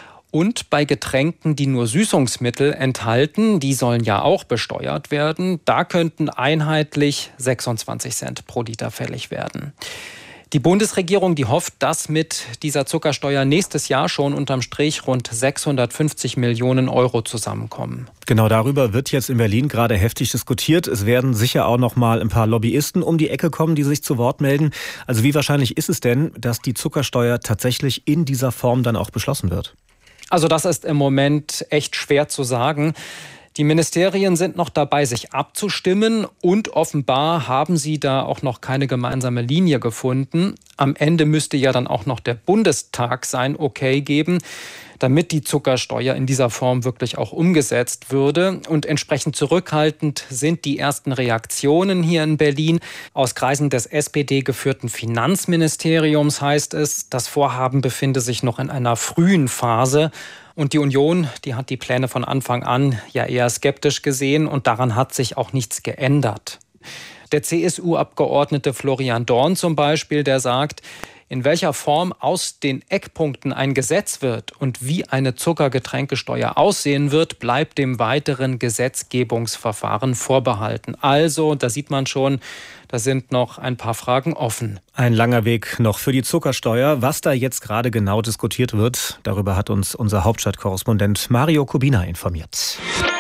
Und bei Getränken, die nur Süßungsmittel enthalten, die sollen ja auch besteuert werden, da könnten einheitlich sechsundzwanzig Cent pro Liter fällig werden. Die Bundesregierung, die hofft, dass mit dieser Zuckersteuer nächstes Jahr schon unterm Strich rund sechshundertfünfzig Millionen Euro zusammenkommen. Genau darüber wird jetzt in Berlin gerade heftig diskutiert. Es werden sicher auch noch mal ein paar Lobbyisten um die Ecke kommen, die sich zu Wort melden. Also wie wahrscheinlich ist es denn, dass die Zuckersteuer tatsächlich in dieser Form dann auch beschlossen wird? Also das ist im Moment echt schwer zu sagen. Die Ministerien sind noch dabei, sich abzustimmen und offenbar haben sie da auch noch keine gemeinsame Linie gefunden. Am Ende müsste ja dann auch noch der Bundestag sein Okay geben, damit die Zuckersteuer in dieser Form wirklich auch umgesetzt würde. Und entsprechend zurückhaltend sind die ersten Reaktionen hier in Berlin. Aus Kreisen des S P D-geführten Finanzministeriums heißt es, das Vorhaben befinde sich noch in einer frühen Phase. Und die Union, die hat die Pläne von Anfang an ja eher skeptisch gesehen und daran hat sich auch nichts geändert. Der C S U-Abgeordnete Florian Dorn zum Beispiel, der sagt, in welcher Form aus den Eckpunkten ein Gesetz wird und wie eine Zuckergetränkesteuer aussehen wird, bleibt dem weiteren Gesetzgebungsverfahren vorbehalten. Also, da sieht man schon, da sind noch ein paar Fragen offen. Ein langer Weg noch für die Zuckersteuer. Was da jetzt gerade genau diskutiert wird, darüber hat uns unser Hauptstadtkorrespondent Mario Kubina informiert.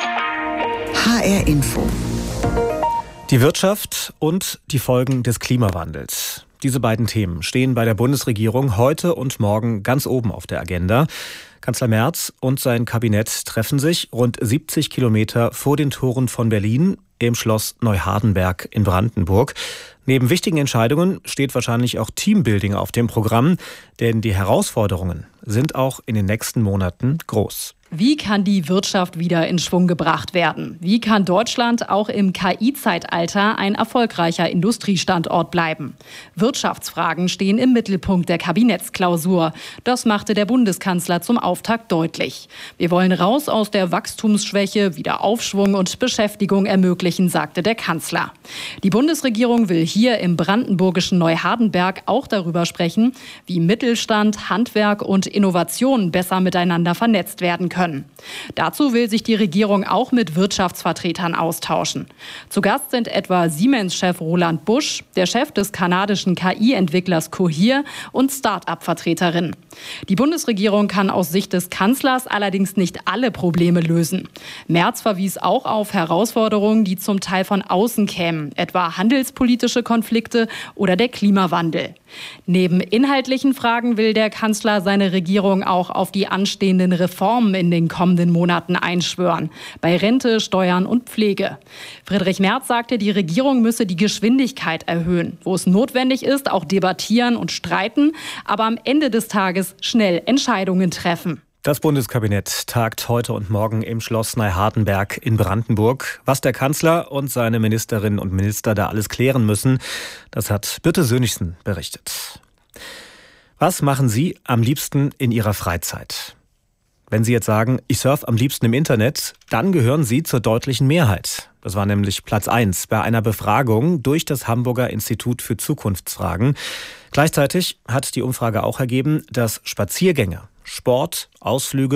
H R Info. Die Wirtschaft und die Folgen des Klimawandels. Diese beiden Themen stehen bei der Bundesregierung heute und morgen ganz oben auf der Agenda. Kanzler Merz und sein Kabinett treffen sich rund siebzig Kilometer vor den Toren von Berlin im Schloss Neuhardenberg in Brandenburg. Neben wichtigen Entscheidungen steht wahrscheinlich auch Teambuilding auf dem Programm, denn die Herausforderungen sind auch in den nächsten Monaten groß. Wie kann die Wirtschaft wieder in Schwung gebracht werden? Wie kann Deutschland auch im K I-Zeitalter ein erfolgreicher Industriestandort bleiben? Wirtschaftsfragen stehen im Mittelpunkt der Kabinettsklausur. Das machte der Bundeskanzler zum Auftakt deutlich. Wir wollen raus aus der Wachstumsschwäche, wieder Aufschwung und Beschäftigung ermöglichen, sagte der Kanzler. Die Bundesregierung will hier im brandenburgischen Neuhardenberg auch darüber sprechen, wie Mittelstand, Handwerk und Innovation besser miteinander vernetzt werden können. Dazu will sich die Regierung auch mit Wirtschaftsvertretern austauschen. Zu Gast sind etwa Siemens-Chef Roland Busch, der Chef des kanadischen K I-Entwicklers Cohere und Start-up-Vertreterinnen. Die Bundesregierung kann aus Sicht des Kanzlers allerdings nicht alle Probleme lösen. Merz verwies auch auf Herausforderungen, die zum Teil von außen kämen, etwa handelspolitische Konflikte oder der Klimawandel. Neben inhaltlichen Fragen will der Kanzler seine Regierung auch auf die anstehenden Reformen in den kommenden Monaten einschwören. Bei Rente, Steuern und Pflege. Friedrich Merz sagte, die Regierung müsse die Geschwindigkeit erhöhen. Wo es notwendig ist, auch debattieren und streiten, aber am Ende des Tages schnell Entscheidungen treffen. Das Bundeskabinett tagt heute und morgen im Schloss Neuhardenberg in Brandenburg. Was der Kanzler und seine Ministerinnen und Minister da alles klären müssen, das hat Birte Sönnigsen berichtet. Was machen Sie am liebsten in Ihrer Freizeit? Wenn Sie jetzt sagen, ich surfe am liebsten im Internet, dann gehören Sie zur deutlichen Mehrheit. Das war nämlich Platz eins bei einer Befragung durch das Hamburger Institut für Zukunftsfragen. Gleichzeitig hat die Umfrage auch ergeben, dass Spaziergänge, Sport, Ausflüge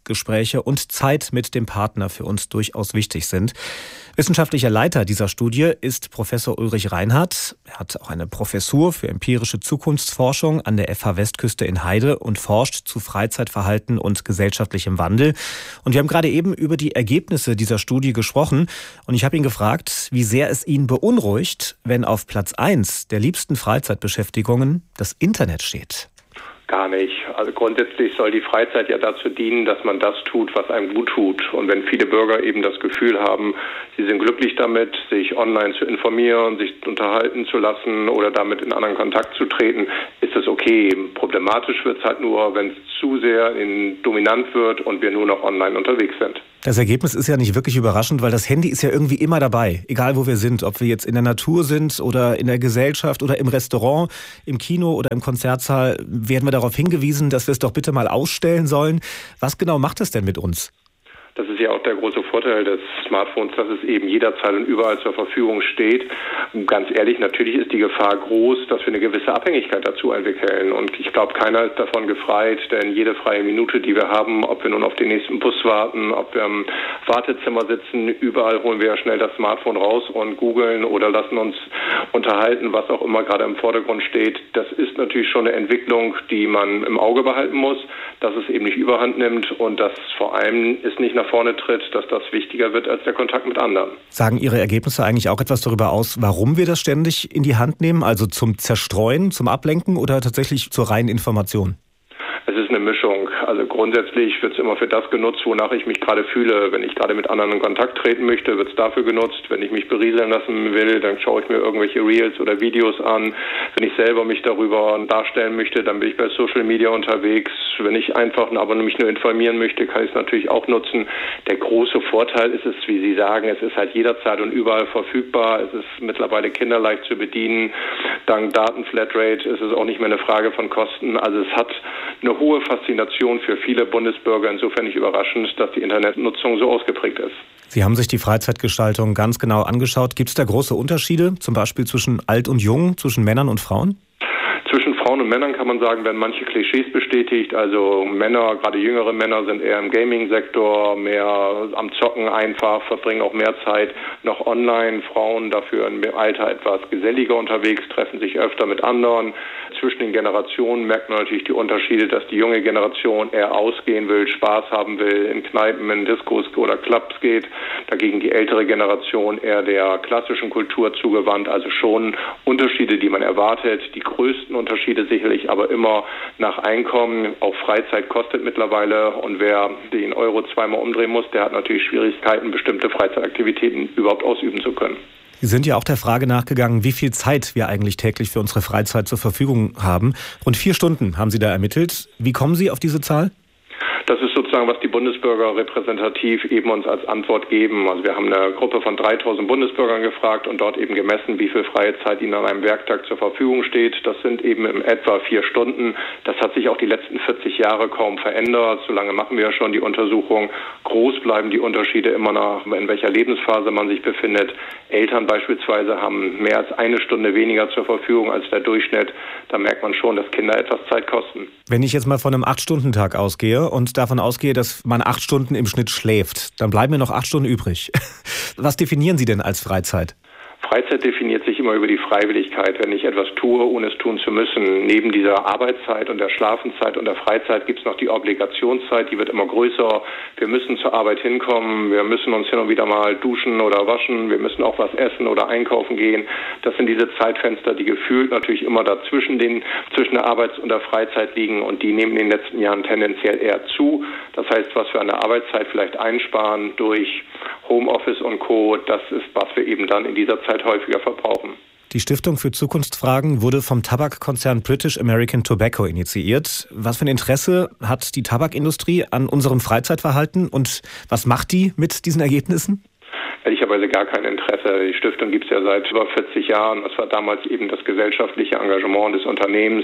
Selbstgespräche und Zeit mit dem Partner für uns durchaus wichtig sind. Wissenschaftlicher Leiter dieser Studie ist Professor Ulrich Reinhardt. Er hat auch eine Professur für empirische Zukunftsforschung an der F H Westküste in Heide und forscht zu Freizeitverhalten und gesellschaftlichem Wandel. Und wir haben gerade eben über die Ergebnisse dieser Studie gesprochen. Und ich habe ihn gefragt, wie sehr es ihn beunruhigt, wenn auf Platz eins der liebsten Freizeitbeschäftigungen das Internet steht. Gar nicht. Also grundsätzlich soll die Freizeit ja dazu dienen, dass man das tut, was einem gut tut. Und wenn viele Bürger eben das Gefühl haben, sie sind glücklich damit, sich online zu informieren, sich unterhalten zu lassen oder damit in anderen Kontakt zu treten, ist es okay. Problematisch wird es halt nur, wenn es zu sehr in dominant wird und wir nur noch online unterwegs sind. Das Ergebnis ist ja nicht wirklich überraschend, weil das Handy ist ja irgendwie immer dabei, egal wo wir sind, ob wir jetzt in der Natur sind oder in der Gesellschaft oder im Restaurant, im Kino oder im Konzertsaal, werden wir darauf hingewiesen, dass wir es doch bitte mal ausstellen sollen. Was genau macht das denn mit uns? Das ist ja auch der große Vorteil des Smartphones, dass es eben jederzeit und überall zur Verfügung steht. Ganz ehrlich, natürlich ist die Gefahr groß, dass wir eine gewisse Abhängigkeit dazu entwickeln. Und ich glaube, keiner ist davon gefreit, denn jede freie Minute, die wir haben, ob wir nun auf den nächsten Bus warten, ob wir im Wartezimmer sitzen, überall holen wir ja schnell das Smartphone raus und googeln oder lassen uns unterhalten, was auch immer gerade im Vordergrund steht. Das ist natürlich schon eine Entwicklung, die man im Auge behalten muss, dass es eben nicht überhand nimmt und dass vor allem es nicht nach vorne tritt, dass das wichtiger wird als der Kontakt mit anderen. Sagen Ihre Ergebnisse eigentlich auch etwas darüber aus, warum wir das ständig in die Hand nehmen? Also zum Zerstreuen, zum Ablenken oder tatsächlich zur reinen Information? Es ist eine Mischung. Also grundsätzlich wird es immer für das genutzt, wonach ich mich gerade fühle. Wenn ich gerade mit anderen in Kontakt treten möchte, wird es dafür genutzt. Wenn ich mich berieseln lassen will, dann schaue ich mir irgendwelche Reels oder Videos an. Wenn ich selber mich darüber darstellen möchte, dann bin ich bei Social Media unterwegs. Wenn ich einfach aber mich nur informieren möchte, kann ich es natürlich auch nutzen. Der große Vorteil ist es, wie Sie sagen, es ist halt jederzeit und überall verfügbar. Es ist mittlerweile kinderleicht zu bedienen. Dank Datenflatrate ist es auch nicht mehr eine Frage von Kosten. Also es hat eine hohe Faszination für viele Bundesbürger, insofern nicht überraschend, dass die Internetnutzung so ausgeprägt ist. Sie haben sich die Freizeitgestaltung ganz genau angeschaut. Gibt es da große Unterschiede, zum Beispiel zwischen alt und jung, zwischen Männern und Frauen? Zwischen Frauen und Männern kann man sagen, werden manche Klischees bestätigt. Also Männer, gerade jüngere Männer, sind eher im Gaming-Sektor, mehr am Zocken einfach, verbringen auch mehr Zeit noch online. Frauen dafür im Alter etwas geselliger unterwegs, treffen sich öfter mit anderen. Zwischen den Generationen merkt man natürlich die Unterschiede, dass die junge Generation eher ausgehen will, Spaß haben will, in Kneipen, in Diskos oder Clubs geht. Dagegen die ältere Generation eher der klassischen Kultur zugewandt. Also schon Unterschiede, die man erwartet. Die größten Unterschiede sicherlich aber immer nach Einkommen. Auch Freizeit kostet mittlerweile und wer den Euro zweimal umdrehen muss, der hat natürlich Schwierigkeiten, bestimmte Freizeitaktivitäten überhaupt ausüben zu können. Sie sind ja auch der Frage nachgegangen, wie viel Zeit wir eigentlich täglich für unsere Freizeit zur Verfügung haben. Rund vier Stunden haben Sie da ermittelt. Wie kommen Sie auf diese Zahl? Das ist sozusagen, was die Bundesbürger repräsentativ eben uns als Antwort geben. Also wir haben eine Gruppe von dreitausend Bundesbürgern gefragt und dort eben gemessen, wie viel freie Zeit ihnen an einem Werktag zur Verfügung steht. Das sind eben in etwa vier Stunden. Das hat sich auch die letzten vierzig Jahre kaum verändert. So lange machen wir ja schon die Untersuchung. Groß bleiben die Unterschiede immer nach, in welcher Lebensphase man sich befindet. Eltern beispielsweise haben mehr als eine Stunde weniger zur Verfügung als der Durchschnitt. Da merkt man schon, dass Kinder etwas Zeit kosten. Wenn ich jetzt mal von einem acht-Stunden-Tag ausgehe und davon ausgehe, dass man acht Stunden im Schnitt schläft, dann bleiben mir noch acht Stunden übrig. Was definieren Sie denn als Freizeit? Freizeit definiert sich immer über die Freiwilligkeit. Wenn ich etwas tue, ohne es tun zu müssen. Neben dieser Arbeitszeit und der Schlafenszeit und der Freizeit gibt es noch die Obligationszeit, die wird immer größer. Wir müssen zur Arbeit hinkommen, wir müssen uns hin und wieder mal duschen oder waschen, wir müssen auch was essen oder einkaufen gehen. Das sind diese Zeitfenster, die gefühlt natürlich immer dazwischen den, zwischen der Arbeits- und der Freizeit liegen und die nehmen in den letzten Jahren tendenziell eher zu. Das heißt, was wir an der Arbeitszeit vielleicht einsparen durch Homeoffice und Co., das ist, was wir eben dann in dieser Zeit häufiger verbrauchen. Die Stiftung für Zukunftsfragen wurde vom Tabakkonzern British American Tobacco initiiert. Was für ein Interesse hat die Tabakindustrie an unserem Freizeitverhalten und was macht die mit diesen Ergebnissen? Ehrlicherweise gar kein Interesse. Die Stiftung gibt es ja seit über vierzig Jahren. Das war damals eben das gesellschaftliche Engagement des Unternehmens,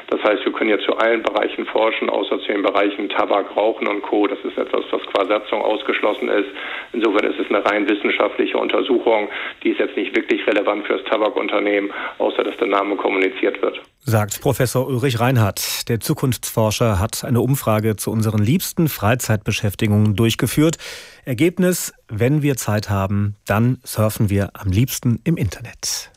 Das heißt, wir können jetzt zu allen Bereichen forschen, außer zu den Bereichen Tabak, Rauchen und Co. Das ist etwas, was qua Satzung ausgeschlossen ist. Insofern ist es eine rein wissenschaftliche Untersuchung. Die ist jetzt nicht wirklich relevant für das Tabakunternehmen, außer dass der Name kommuniziert wird. Sagt Professor Ulrich Reinhardt. Der Zukunftsforscher hat eine Umfrage zu unseren liebsten Freizeitbeschäftigungen durchgeführt. Ergebnis: Wenn wir Zeit haben, dann surfen wir am liebsten im Internet.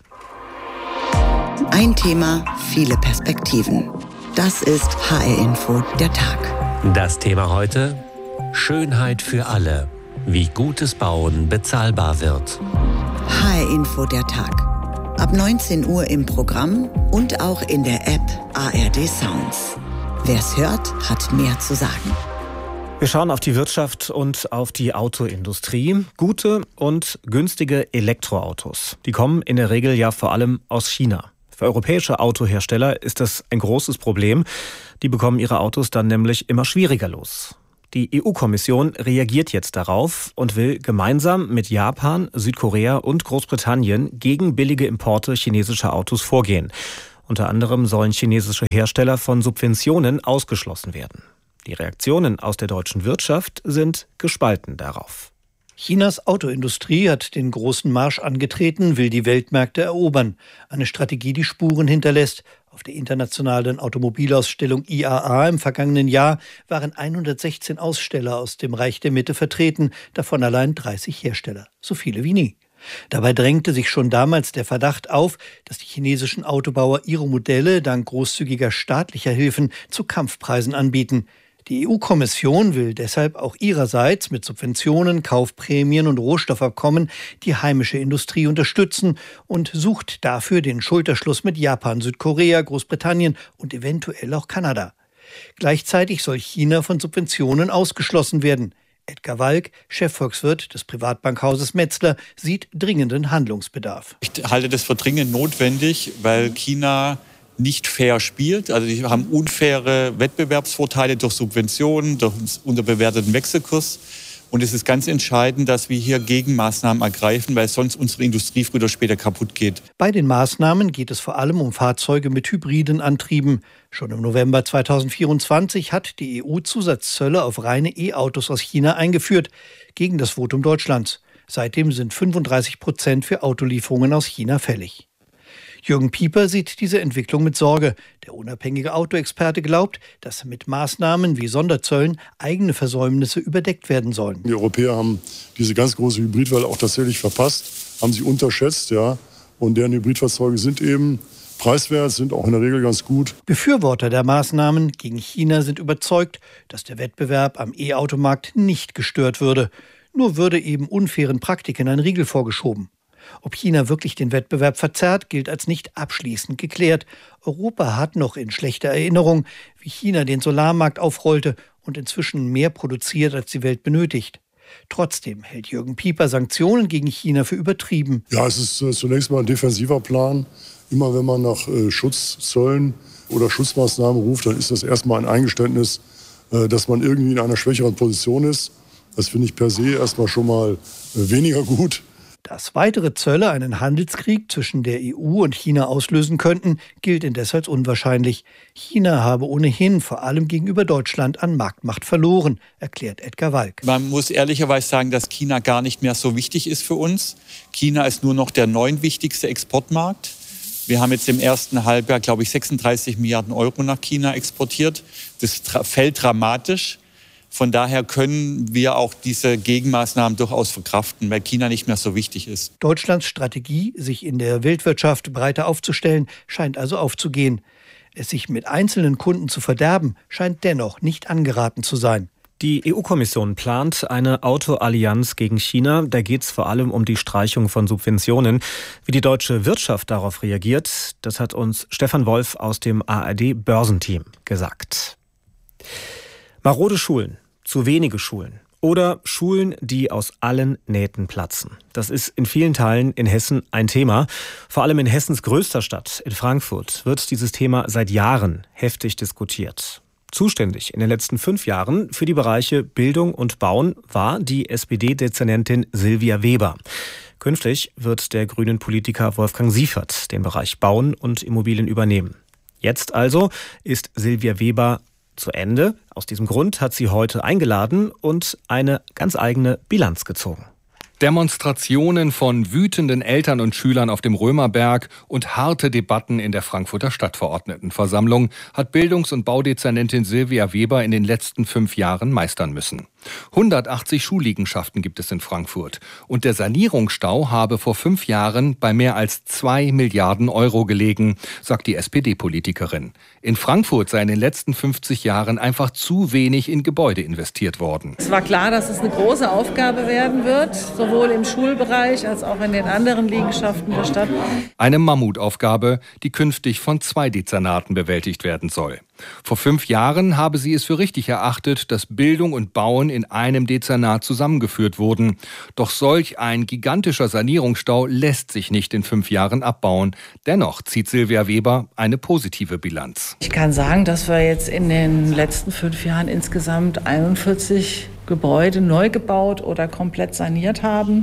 Ein Thema, viele Perspektiven. Das ist H R-Info der Tag. Das Thema heute: Schönheit für alle. Wie gutes Bauen bezahlbar wird. H R-Info der Tag. Ab neunzehn Uhr im Programm und auch in der App A R D Sounds. Wer's hört, hat mehr zu sagen. Wir schauen auf die Wirtschaft und auf die Autoindustrie. Gute und günstige Elektroautos. Die kommen in der Regel ja vor allem aus China. Für europäische Autohersteller ist das ein großes Problem. Die bekommen ihre Autos dann nämlich immer schwieriger los. Die E U-Kommission reagiert jetzt darauf und will gemeinsam mit Japan, Südkorea und Großbritannien gegen billige Importe chinesischer Autos vorgehen. Unter anderem sollen chinesische Hersteller von Subventionen ausgeschlossen werden. Die Reaktionen aus der deutschen Wirtschaft sind gespalten darauf. Chinas Autoindustrie hat den großen Marsch angetreten, will die Weltmärkte erobern. Eine Strategie, die Spuren hinterlässt. Auf der internationalen Automobilausstellung I A A im vergangenen Jahr waren hundertsechzehn Aussteller aus dem Reich der Mitte vertreten, davon allein dreißig Hersteller. So viele wie nie. Dabei drängte sich schon damals der Verdacht auf, dass die chinesischen Autobauer ihre Modelle dank großzügiger staatlicher Hilfen zu Kampfpreisen anbieten. Die E U-Kommission will deshalb auch ihrerseits mit Subventionen, Kaufprämien und Rohstoffabkommen die heimische Industrie unterstützen und sucht dafür den Schulterschluss mit Japan, Südkorea, Großbritannien und eventuell auch Kanada. Gleichzeitig soll China von Subventionen ausgeschlossen werden. Edgar Walk, Chefvolkswirt des Privatbankhauses Metzler, sieht dringenden Handlungsbedarf. Ich halte das für dringend notwendig, weil China nicht fair spielt. Also die haben unfaire Wettbewerbsvorteile durch Subventionen, durch einen unterbewerteten Wechselkurs. Und es ist ganz entscheidend, dass wir hier Gegenmaßnahmen ergreifen, weil sonst unsere Industrie früher oder später kaputt geht. Bei den Maßnahmen geht es vor allem um Fahrzeuge mit hybriden Antrieben. Schon im November zweitausendvierundzwanzig hat die E U Zusatzzölle auf reine E-Autos aus China eingeführt, gegen das Votum Deutschlands. Seitdem sind fünfunddreißig Prozent für Autolieferungen aus China fällig. Jürgen Pieper sieht diese Entwicklung mit Sorge. Der unabhängige Autoexperte glaubt, dass mit Maßnahmen wie Sonderzöllen eigene Versäumnisse überdeckt werden sollen. Die Europäer haben diese ganz große Hybridwelle auch tatsächlich verpasst, haben sie unterschätzt, ja. Und deren Hybridfahrzeuge sind eben preiswert, sind auch in der Regel ganz gut. Befürworter der Maßnahmen gegen China sind überzeugt, dass der Wettbewerb am E-Automarkt nicht gestört würde. Nur würde eben unfairen Praktiken ein Riegel vorgeschoben. Ob China wirklich den Wettbewerb verzerrt, gilt als nicht abschließend geklärt. Europa hat noch in schlechter Erinnerung, wie China den Solarmarkt aufrollte und inzwischen mehr produziert, als die Welt benötigt. Trotzdem hält Jürgen Pieper Sanktionen gegen China für übertrieben. Ja, es ist äh, zunächst mal ein defensiver Plan. Immer wenn man nach äh, Schutzzöllen oder Schutzmaßnahmen ruft, dann ist das erstmal ein Eingeständnis, äh, dass man irgendwie in einer schwächeren Position ist. Das finde ich per se erstmal schon mal äh, weniger gut. Dass weitere Zölle einen Handelskrieg zwischen der E U und China auslösen könnten, gilt indes als unwahrscheinlich. China habe ohnehin vor allem gegenüber Deutschland an Marktmacht verloren, erklärt Edgar Walk. Man muss ehrlicherweise sagen, dass China gar nicht mehr so wichtig ist für uns. China ist nur noch der neuntwichtigste Exportmarkt. Wir haben jetzt im ersten Halbjahr, glaube ich, sechsunddreißig Milliarden Euro nach China exportiert. Das fällt dramatisch. Von daher können wir auch diese Gegenmaßnahmen durchaus verkraften, weil China nicht mehr so wichtig ist. Deutschlands Strategie, sich in der Weltwirtschaft breiter aufzustellen, scheint also aufzugehen. Es sich mit einzelnen Kunden zu verderben, scheint dennoch nicht angeraten zu sein. Die E U-Kommission plant eine Autoallianz gegen China. Da geht es vor allem um die Streichung von Subventionen. Wie die deutsche Wirtschaft darauf reagiert, das hat uns Stefan Wolf aus dem A R D-Börsenteam gesagt. Marode Schulen, zu wenige Schulen oder Schulen, die aus allen Nähten platzen. Das ist in vielen Teilen in Hessen ein Thema. Vor allem in Hessens größter Stadt, in Frankfurt, wird dieses Thema seit Jahren heftig diskutiert. Zuständig in den letzten fünf Jahren für die Bereiche Bildung und Bauen war die S P D-Dezernentin Silvia Weber. Künftig wird der grünen Politiker Wolfgang Siefert den Bereich Bauen und Immobilien übernehmen. Jetzt also ist Silvia Weber zu Ende. Aus diesem Grund hat sie heute eingeladen und eine ganz eigene Bilanz gezogen. Demonstrationen von wütenden Eltern und Schülern auf dem Römerberg und harte Debatten in der Frankfurter Stadtverordnetenversammlung hat Bildungs- und Baudezernentin Silvia Weber in den letzten fünf Jahren meistern müssen. hundertachtzig Schulliegenschaften gibt es in Frankfurt. Und der Sanierungsstau habe vor fünf Jahren bei mehr als zwei Milliarden Euro gelegen, sagt die S P D-Politikerin. In Frankfurt sei in den letzten fünfzig Jahren einfach zu wenig in Gebäude investiert worden. Es war klar, dass es eine große Aufgabe werden wird, sowohl im Schulbereich als auch in den anderen Liegenschaften der Stadt. Eine Mammutaufgabe, die künftig von zwei Dezernaten bewältigt werden soll. Vor fünf Jahren habe sie es für richtig erachtet, dass Bildung und Bauen in einem Dezernat zusammengeführt wurden. Doch solch ein gigantischer Sanierungsstau lässt sich nicht in fünf Jahren abbauen. Dennoch zieht Silvia Weber eine positive Bilanz. Ich kann sagen, dass wir jetzt in den letzten fünf Jahren insgesamt einundvierzig Gebäude neu gebaut oder komplett saniert haben,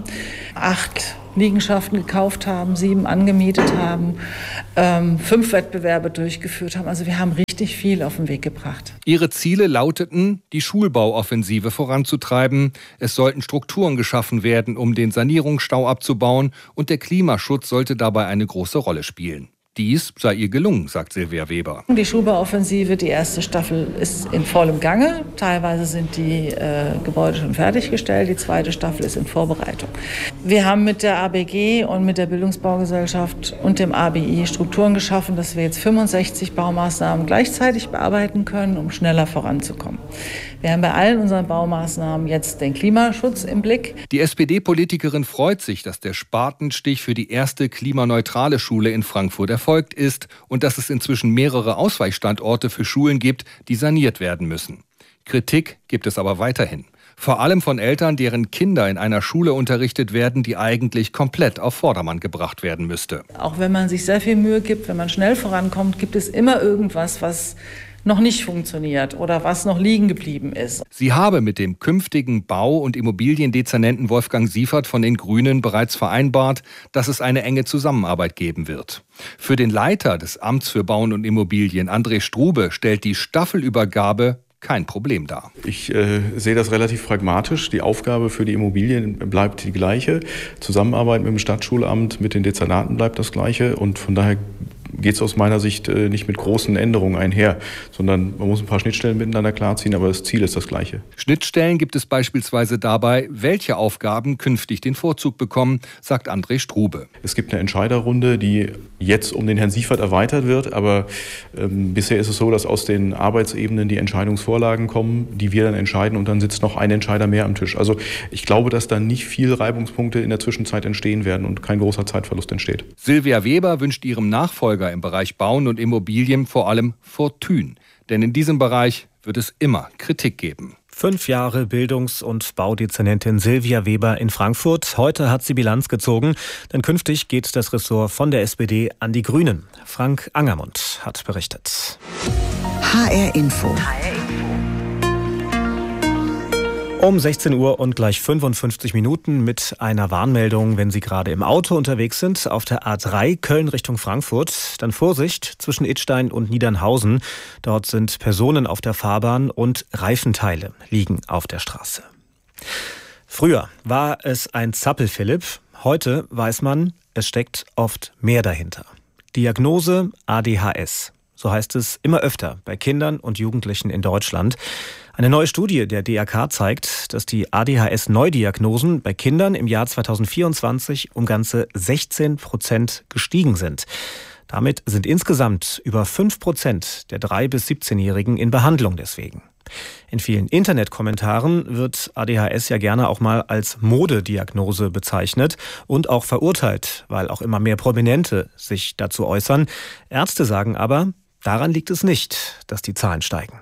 acht Liegenschaften gekauft haben, sieben angemietet haben, ähm, fünf Wettbewerbe durchgeführt haben. Also wir haben richtig viel auf den Weg gebracht. Ihre Ziele lauteten, die Schulbauoffensive voranzutreiben. Es sollten Strukturen geschaffen werden, um den Sanierungsstau abzubauen, und der Klimaschutz sollte dabei eine große Rolle spielen. Dies sei ihr gelungen, sagt Silvia Weber. Die Schulbauoffensive, die erste Staffel ist in vollem Gange. Teilweise sind die äh, Gebäude schon fertiggestellt. Die zweite Staffel ist in Vorbereitung. Wir haben mit der A B G und mit der Bildungsbaugesellschaft und dem A B I Strukturen geschaffen, dass wir jetzt fünfundsechzig Baumaßnahmen gleichzeitig bearbeiten können, um schneller voranzukommen. Wir haben bei allen unseren Baumaßnahmen jetzt den Klimaschutz im Blick. Die S P D-Politikerin freut sich, dass der Spatenstich für die erste klimaneutrale Schule in Frankfurt erfolgt ist und dass es inzwischen mehrere Ausweichstandorte für Schulen gibt, die saniert werden müssen. Kritik gibt es aber weiterhin. Vor allem von Eltern, deren Kinder in einer Schule unterrichtet werden, die eigentlich komplett auf Vordermann gebracht werden müsste. Auch wenn man sich sehr viel Mühe gibt, wenn man schnell vorankommt, gibt es immer irgendwas, was noch nicht funktioniert oder was noch liegen geblieben ist. Sie habe mit dem künftigen Bau- und Immobiliendezernenten Wolfgang Siefert von den Grünen bereits vereinbart, dass es eine enge Zusammenarbeit geben wird. Für den Leiter des Amts für Bauen und Immobilien, André Strube, stellt die Staffelübergabe kein Problem dar. Ich äh, sehe das relativ pragmatisch. Die Aufgabe für die Immobilien bleibt die gleiche. Zusammenarbeit mit dem Stadtschulamt, mit den Dezernaten bleibt das Gleiche. Und von daher geht es aus meiner Sicht äh, nicht mit großen Änderungen einher, sondern man muss ein paar Schnittstellen miteinander klarziehen, aber das Ziel ist das Gleiche. Schnittstellen gibt es beispielsweise dabei, welche Aufgaben künftig den Vorzug bekommen, sagt André Strube. Es gibt eine Entscheiderrunde, die jetzt um den Herrn Siefert erweitert wird, aber ähm, bisher ist es so, dass aus den Arbeitsebenen die Entscheidungsvorlagen kommen, die wir dann entscheiden, und dann sitzt noch ein Entscheider mehr am Tisch. Also ich glaube, dass da nicht viel Reibungspunkte in der Zwischenzeit entstehen werden und kein großer Zeitverlust entsteht. Silvia Weber wünscht ihrem Nachfolger im Bereich Bauen und Immobilien vor allem Fortune. Denn in diesem Bereich wird es immer Kritik geben. Fünf Jahre Bildungs- und Baudezernentin Silvia Weber in Frankfurt. Heute hat sie Bilanz gezogen, denn künftig geht das Ressort von der S P D an die Grünen. Frank Angermund hat berichtet. H R Info. Um sechzehn Uhr und gleich fünfundfünfzig Minuten mit einer Warnmeldung, wenn Sie gerade im Auto unterwegs sind, auf der A drei Köln Richtung Frankfurt. Dann Vorsicht zwischen Idstein und Niedernhausen. Dort sind Personen auf der Fahrbahn und Reifenteile liegen auf der Straße. Früher war es ein Zappelphilipp. Heute weiß man, es steckt oft mehr dahinter. Diagnose A D H S. So heißt es immer öfter bei Kindern und Jugendlichen in Deutschland. Eine neue Studie der D R K zeigt, dass die A D H S-Neudiagnosen bei Kindern im Jahr zweitausendvierundzwanzig um ganze sechzehn Prozent gestiegen sind. Damit sind insgesamt über fünf Prozent der drei- bis siebzehnjährigen in Behandlung deswegen. In vielen Internetkommentaren wird A D H S ja gerne auch mal als Modediagnose bezeichnet und auch verurteilt, weil auch immer mehr Prominente sich dazu äußern. Ärzte sagen aber, daran liegt es nicht, dass die Zahlen steigen.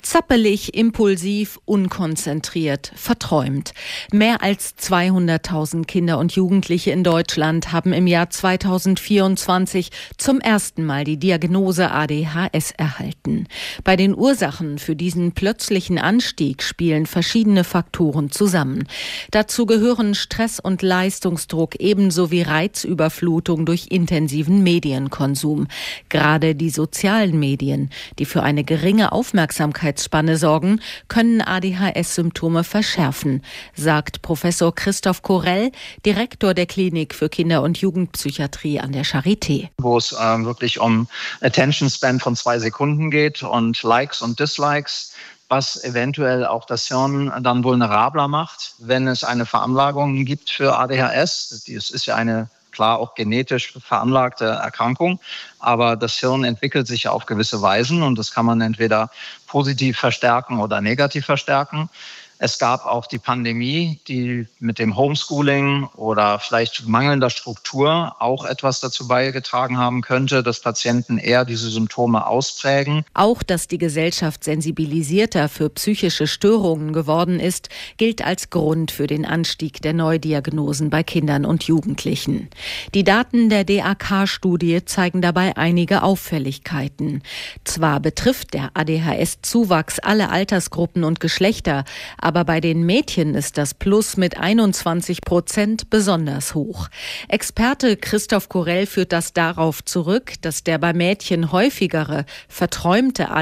Zappelig, impulsiv, unkonzentriert, verträumt. Mehr als zweihunderttausend Kinder und Jugendliche in Deutschland haben im Jahr zweitausendvierundzwanzig zum ersten Mal die Diagnose A D H S erhalten. Bei den Ursachen für diesen plötzlichen Anstieg spielen verschiedene Faktoren zusammen. Dazu gehören Stress und Leistungsdruck ebenso wie Reizüberflutung durch intensiven Medienkonsum. Gerade die sozialen Medien, die für eine geringe Aufmerksamkeit Spanne sorgen, können A D H S-Symptome verschärfen, sagt Professor Christoph Korell, Direktor der Klinik für Kinder- und Jugendpsychiatrie an der Charité. Wo es ähm, wirklich um Attention Span von zwei Sekunden geht und Likes und Dislikes, was eventuell auch das Hirn dann vulnerabler macht, wenn es eine Veranlagung gibt für A D H S. Das ist ja eine klar auch genetisch veranlagte Erkrankung, aber das Hirn entwickelt sich ja auf gewisse Weisen und das kann man entweder positiv verstärken oder negativ verstärken. Es gab auch die Pandemie, die mit dem Homeschooling oder vielleicht mangelnder Struktur auch etwas dazu beigetragen haben könnte, dass Patienten eher diese Symptome ausprägen. Auch, dass die Gesellschaft sensibilisierter für psychische Störungen geworden ist, gilt als Grund für den Anstieg der Neudiagnosen bei Kindern und Jugendlichen. Die Daten der D A K-Studie zeigen dabei einige Auffälligkeiten. Zwar betrifft der A D H S-Zuwachs alle Altersgruppen und Geschlechter, aber bei den Mädchen ist das Plus mit einundzwanzig Prozent besonders hoch. Experte Christoph Korell führt das darauf zurück, dass der bei Mädchen häufigere, verträumte